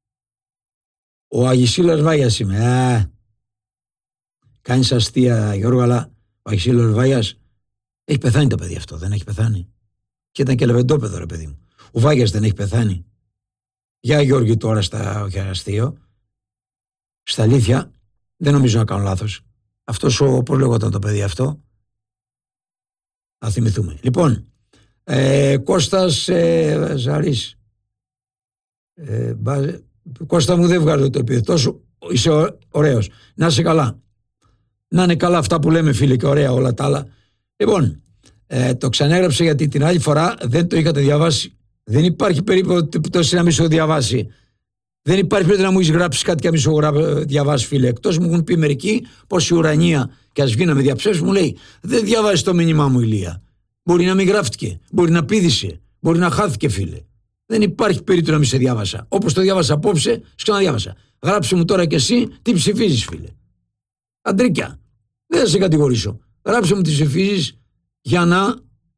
ο Αγισίλας Βάγιας είμαι. Κάνεις αστεία Γιώργο, αλλά ο Αγισίλας Βάγιας έχει πεθάνει το παιδί αυτό, δεν έχει πεθάνει? Και ήταν και λεβεντόπεδο ρε παιδί μου. Ο Βάγιας δεν έχει πεθάνει? Για Γιώργη τώρα όχι αστείο, στα αλήθεια, δεν νομίζω να κάνω λάθος. Αυτός πώς λεγόταν το παιδί αυτό? Θα θυμηθούμε. Λοιπόν, Κώστας Ζαρής. Κώστα μου, δεν βγάζω το επίθετό σου, είσαι ωραίος. Να είσαι καλά. Να είναι καλά αυτά που λέμε φίλε και ωραία όλα τα άλλα. Λοιπόν, το ξανέγραψα γιατί την άλλη φορά δεν το είχατε διαβάσει. Δεν υπάρχει περίπτωση να μην σου διαβάσει. Δεν υπάρχει περίπτωση να μου έχεις γράψει κάτι και να μην σου διαβάσει φίλε. Εκτός μου έχουν πει μερικοί πως η ουρανία, και ας βγει να με διαψεύσει, μου λέει δεν διαβάζει το μήνυμά μου Ηλία. Μπορεί να μην γράφτηκε, μπορεί να πήδησε, μπορεί να χάθηκε φίλε. Δεν υπάρχει περίπτωση να μην σε διάβασα. Όπως το διάβασα απόψε, σου ξαναδιάβασα. Γράψε μου τώρα κι εσύ τι ψηφίζεις φίλε. Αντρίκια, δεν θα σε κατηγορήσω. Γράψε μου τι ψηφίζεις για να...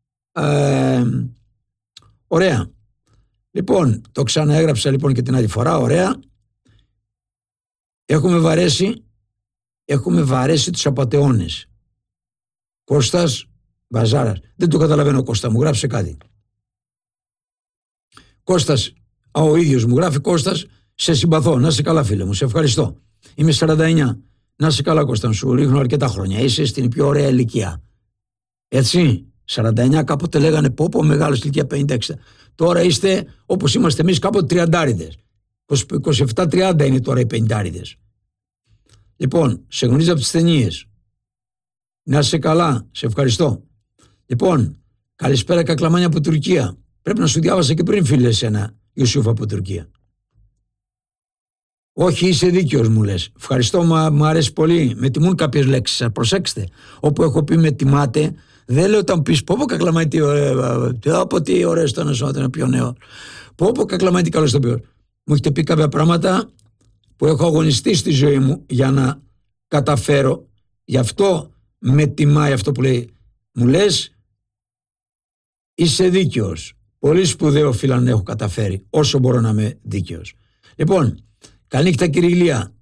Ωραία. Λοιπόν, το ξαναέγραψα λοιπόν και την άλλη φορά, ωραία. Έχουμε βαρέσει τους απατεώνες. Κώστας Μπαζάρας. Δεν το καταλαβαίνω Κώστα, μου γράψε κάτι. Κώστας, ο ίδιος μου γράφει, Κώστας, σε συμπαθώ, να είσαι καλά φίλε μου, σε ευχαριστώ. Είμαι 49, να είσαι καλά Κώστα, σου ρίχνω αρκετά χρόνια, είσαι στην πιο ωραία ηλικία. Έτσι, 49 κάποτε λέγανε πω μεγάλος ηλικία 50-60. Τώρα είστε όπως είμαστε εμείς κάποτε 30'ριδες. 27-30 είναι τώρα οι 50'ριδες. Λοιπόν, σε γνωρίζω από τις ταινίες. Να είσαι καλά, σε ευχαριστώ. Λοιπόν, καλησπέρα Κακλαμάνια από Τουρκία. Πρέπει να σου διάβασα και πριν φίλε εσένα, Ιουσούφ από Τουρκία. Όχι, είσαι δίκαιος μου λες. Ευχαριστώ, μου αρέσει πολύ. Με τιμούν κάποιες λέξεις. Προσέξτε, όπου έχω πει με τιμάτε, δεν λέω όταν πεις πω Κακλαμάνι τι ωραία, τι ωραίο στο να είναι πιο νέο. Πω Κακλαμάνι τι καλό στο πιο. Μου έχετε πει κάποια πράγματα που έχω αγωνιστεί στη ζωή μου για να καταφέρω. Γι' αυτό με τιμάει αυτό που λέει. Μου λες, είσαι δίκαιος. Πολύ σπουδαίο φίλο να έχω καταφέρει, όσο μπορώ να είμαι δίκαιος. Λοιπόν, καλή νύχτα κύριε Ηλία.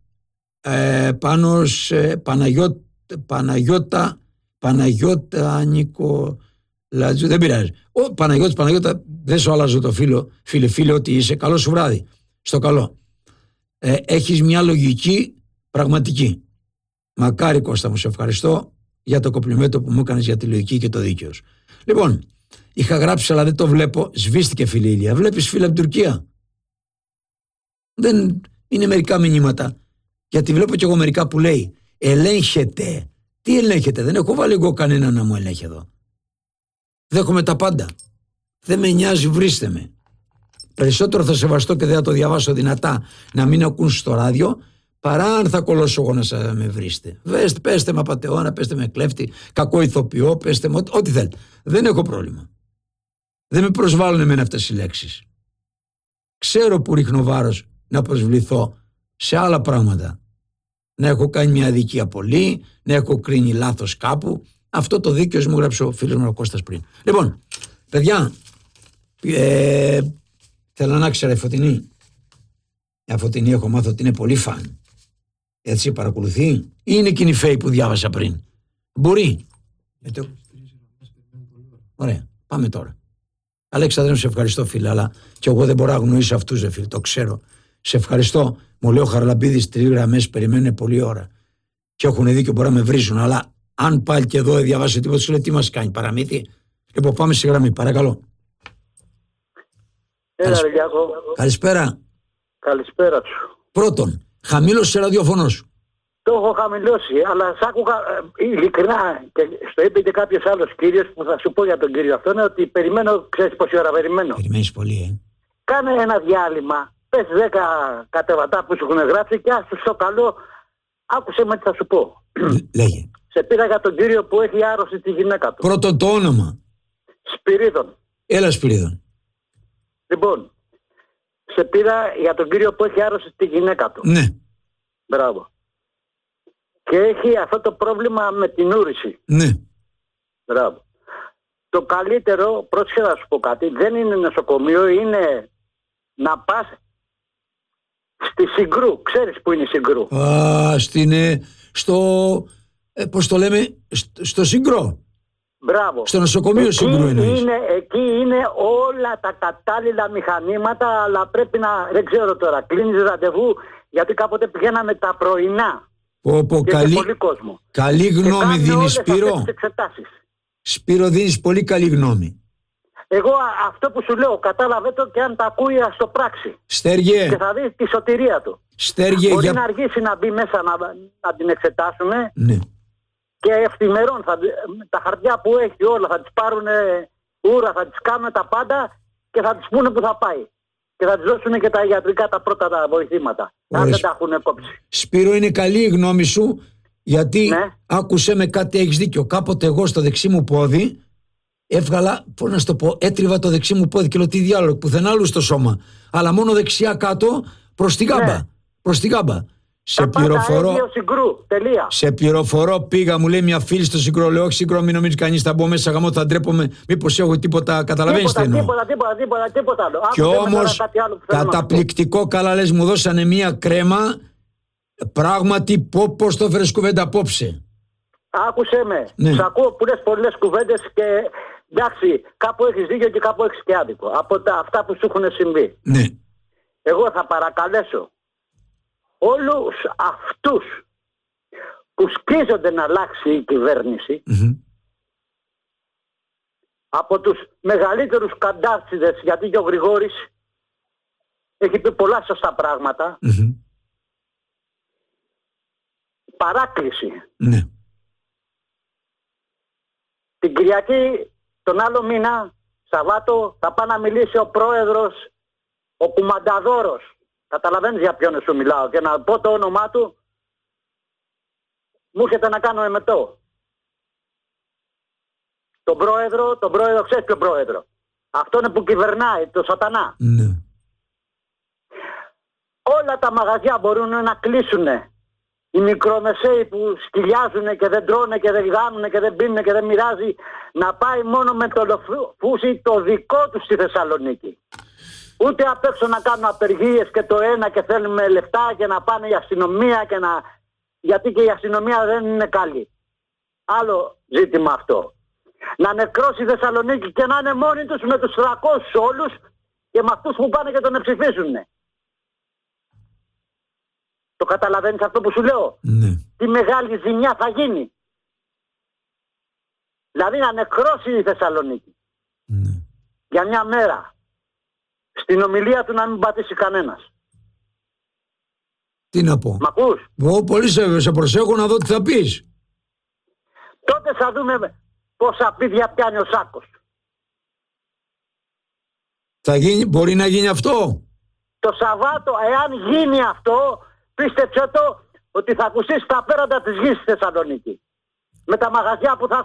Παναγιώτα Νίκο, Λατζού, δεν πειράζει. Ο Παναγιώτα, δεν σου αλλάζω το φίλε, ότι είσαι. Καλό σου βράδυ. Στο καλό. Έχεις μια λογική πραγματική. Μακάρι, Κώστα μου, σε ευχαριστώ για το κομπλιμέντο που μου έκανες για τη λογική και το δίκαιο σου. Λοιπόν, είχα γράψει, αλλά δεν το βλέπω. Σβήστηκε, φίλε Ηλία. Βλέπεις, φίλε, από την Τουρκία. Δεν είναι μερικά μηνύματα. Γιατί βλέπω κι εγώ μερικά που λέει ελέγχεται. Τι ελέγχεται? Δεν έχω βάλει εγώ κανένα να μου ελέγχει εδώ. Δέχομαι τα πάντα. Δεν με νοιάζει, βρίστε με. Περισσότερο θα σεβαστώ και δεν θα το διαβάσω δυνατά να μην ακούν στο ράδιο, παρά αν θα κολλώσω εγώ να με βρίστε. Πέστε με απατεώνα, πέστε με κλέφτη, κακό ηθοποιό, πέστε με ό,τι θέλετε. Δεν έχω πρόβλημα. Δεν με προσβάλλουν εμένα αυτές οι λέξεις. Ξέρω που ρίχνω βάρος να προσβληθώ σε άλλα πράγματα. Να έχω κάνει μια αδικία πολύ, να έχω κρίνει λάθος κάπου. Αυτό το δίκαιο μου γράψε ο φίλος μου ο Κώστας πριν. Λοιπόν, παιδιά, θέλω να ξέρω η Φωτεινή. Η Φωτεινή έχω μάθει ότι είναι πολύ φαν. Έτσι παρακολουθεί ή είναι εκείνη η φέη που διάβασα πριν? Μπορεί. Ωραία, πάμε τώρα. Αλέξανδρε, σε ευχαριστώ, φίλε, αλλά και εγώ δεν μπορώ να γνωρίσω αυτούς, φίλε, το ξέρω. Σε ευχαριστώ. Μου λέει ο Χαραλαμπίδης 3 γραμμές περιμένουν πολλή ώρα. Και έχουν δίκιο, μπορεί να με βρίζουν, αλλά αν πάλι και εδώ διαβάσει τίποτα, σου λέει τι μας κάνει, παραμύθι? Λοιπόν, πάμε στη γραμμή, παρακαλώ. Καλησπέρα. Καλησπέρα σου. Πρώτον, χαμήλωσε ραδιοφωνό σου. Το έχω χαμηλώσει, αλλά σ' άκουγα ειλικρινά και στο είπε και κάποιος άλλος κύριος που θα σου πω για τον κύριο αυτό, είναι ότι περιμένω, ξέρεις πόση ώρα περιμένω? Περιμένεις πολύ, Κάνε ένα διάλειμμα, πες 10 κατεβατά που σου έχουν γράψει και άστο στο καλό, άκουσε με τι θα σου πω. Λέγε. Σε πήρα για τον κύριο που έχει άρρωστη τη γυναίκα του. Πρώτον το όνομα. Σπυρίδων. Έλα, Σπυρίδων. Λοιπόν, σε πήρα για τον κύριο που έχει άρρωστη τη γυναίκα του. Ναι. Μπράβο. Και έχει αυτό το πρόβλημα με την ούρηση. Ναι. Μπράβο. Το καλύτερο, πρόσεχε να σου πω κάτι, δεν είναι νοσοκομείο, είναι να πας στη Συγκρού. Ξέρεις που είναι η Συγκρού? Πώς το λέμε, στο Συγκρό. Μπράβο. Στο νοσοκομείο Συγκρού εννοείς? Εκεί είναι όλα τα κατάλληλα μηχανήματα, αλλά πρέπει να, δεν ξέρω τώρα, κλείνεις ραντεβού, γιατί κάποτε πηγαίναμε τα πρωινά. Καλή, πολύ κόσμο. Καλή γνώμη δίνεις, Σπύρο. Σπύρο, δίνεις πολύ καλή γνώμη. Εγώ αυτό που σου λέω, κατάλαβε το και αν τα ακούει στο πράξη. Στέργε. Και θα δεις τη σωτηρία του. Στέργε. Μπορεί να αργήσει να μπει μέσα να την εξετάσουμε. Ναι. Και ευθυμερών τα χαρτιά που έχει όλα θα τις πάρουν ούρα, θα τις κάνουν τα πάντα και θα τις πούνε που θα πάει. Και θα τις δώσουν και τα ιατρικά τα πρώτα τα βοηθήματα. Αν δεν τα έχουν κόψει. Σπύρο, είναι καλή η γνώμη σου, γιατί άκουσε με κάτι, έχεις δίκιο. Κάποτε εγώ στο δεξί μου πόδι έβγαλα, πώς να σου το πω, έτριβα το δεξί μου πόδι και λέω τι διάλογο, πουθενά άλλου στο σώμα. Αλλά μόνο δεξιά κάτω προς τη γάμπα. Προς τη γάμπα. Σε πληροφορώ, πήγα, μου λέει μια φίλη στο Συγκρό. Λέω, όχι Συγκρό, μην νομίζει κανείς, θα μπω μέσα γαμό, θα ντρέπομαι. Μήπως έχω τίποτα, καταλαβαίνεις τι εννοώ? Τίποτα άλλο. Και όμως, καταπληκτικό, καλά λες, μου δώσανε μια κρέμα. Πράγματι, πώς το έφερες κουβέντα απόψε? Άκουσέ με. Σ' ακούω που λες πολλές κουβέντες και εντάξει, κάπου έχεις δίκιο και κάπου έχεις και άδικο. Από αυτά που σου έχουν συμβεί. Ναι. Εγώ θα παρακαλέσω όλους αυτούς που σκίζονται να αλλάξει η κυβέρνηση, από τους μεγαλύτερους καντάρτσιδες, γιατί και ο Γρηγόρης έχει πει πολλά σωστά πράγματα, παράκληση. Ναι. Την Κυριακή, τον άλλο μήνα, Σαββάτο, θα πάει να μιλήσει ο πρόεδρος, ο Κουμανταδόρος. Καταλαβαίνεις για ποιον σου μιλάω, και να πω το όνομά του, μου έρχεται να κάνω εμετό. Τον πρόεδρο, ξέρεις ποιο πρόεδρο? Αυτό είναι που κυβερνάει, το σατανά. Ναι. Όλα τα μαγαζιά μπορούν να κλείσουν. Οι μικρομεσαίοι που σκυλιάζουν και δεν τρώνε και δεν γάνουν και δεν πίνουν και δεν μοιράζει, να πάει μόνο με το φούσι το δικό του στη Θεσσαλονίκη. Ούτε απ' έξω να κάνουν απεργίες και το ένα και θέλουμε λεφτά και να πάνε η αστυνομία και γιατί και η αστυνομία δεν είναι καλή. Άλλο ζήτημα αυτό. να νεκρώσει η Θεσσαλονίκη και να είναι μόνοι τους με τους 300 όλους και με αυτούς που πάνε και τον εψηφίσουν. Το καταλαβαίνεις αυτό που σου λέω? Ναι. Τι μεγάλη ζημιά θα γίνει. Δηλαδή να νεκρώσει η Θεσσαλονίκη. Ναι. Για μια μέρα. Στην ομιλία του να μην πατήσει κανένας. Τι να πω? Μ' ακούς? Εγώ πολύ σε προσέχω να δω τι θα πεις. Τότε θα δούμε πόσα πίδια πιάνει ο Σάκος. Μπορεί να γίνει αυτό? Το Σαββάτο, εάν γίνει αυτό, πίστεψε το ότι θα ακουστεί στα πέραντα της γης στη Θεσσαλονίκη. Με τα μαγαζιά που θα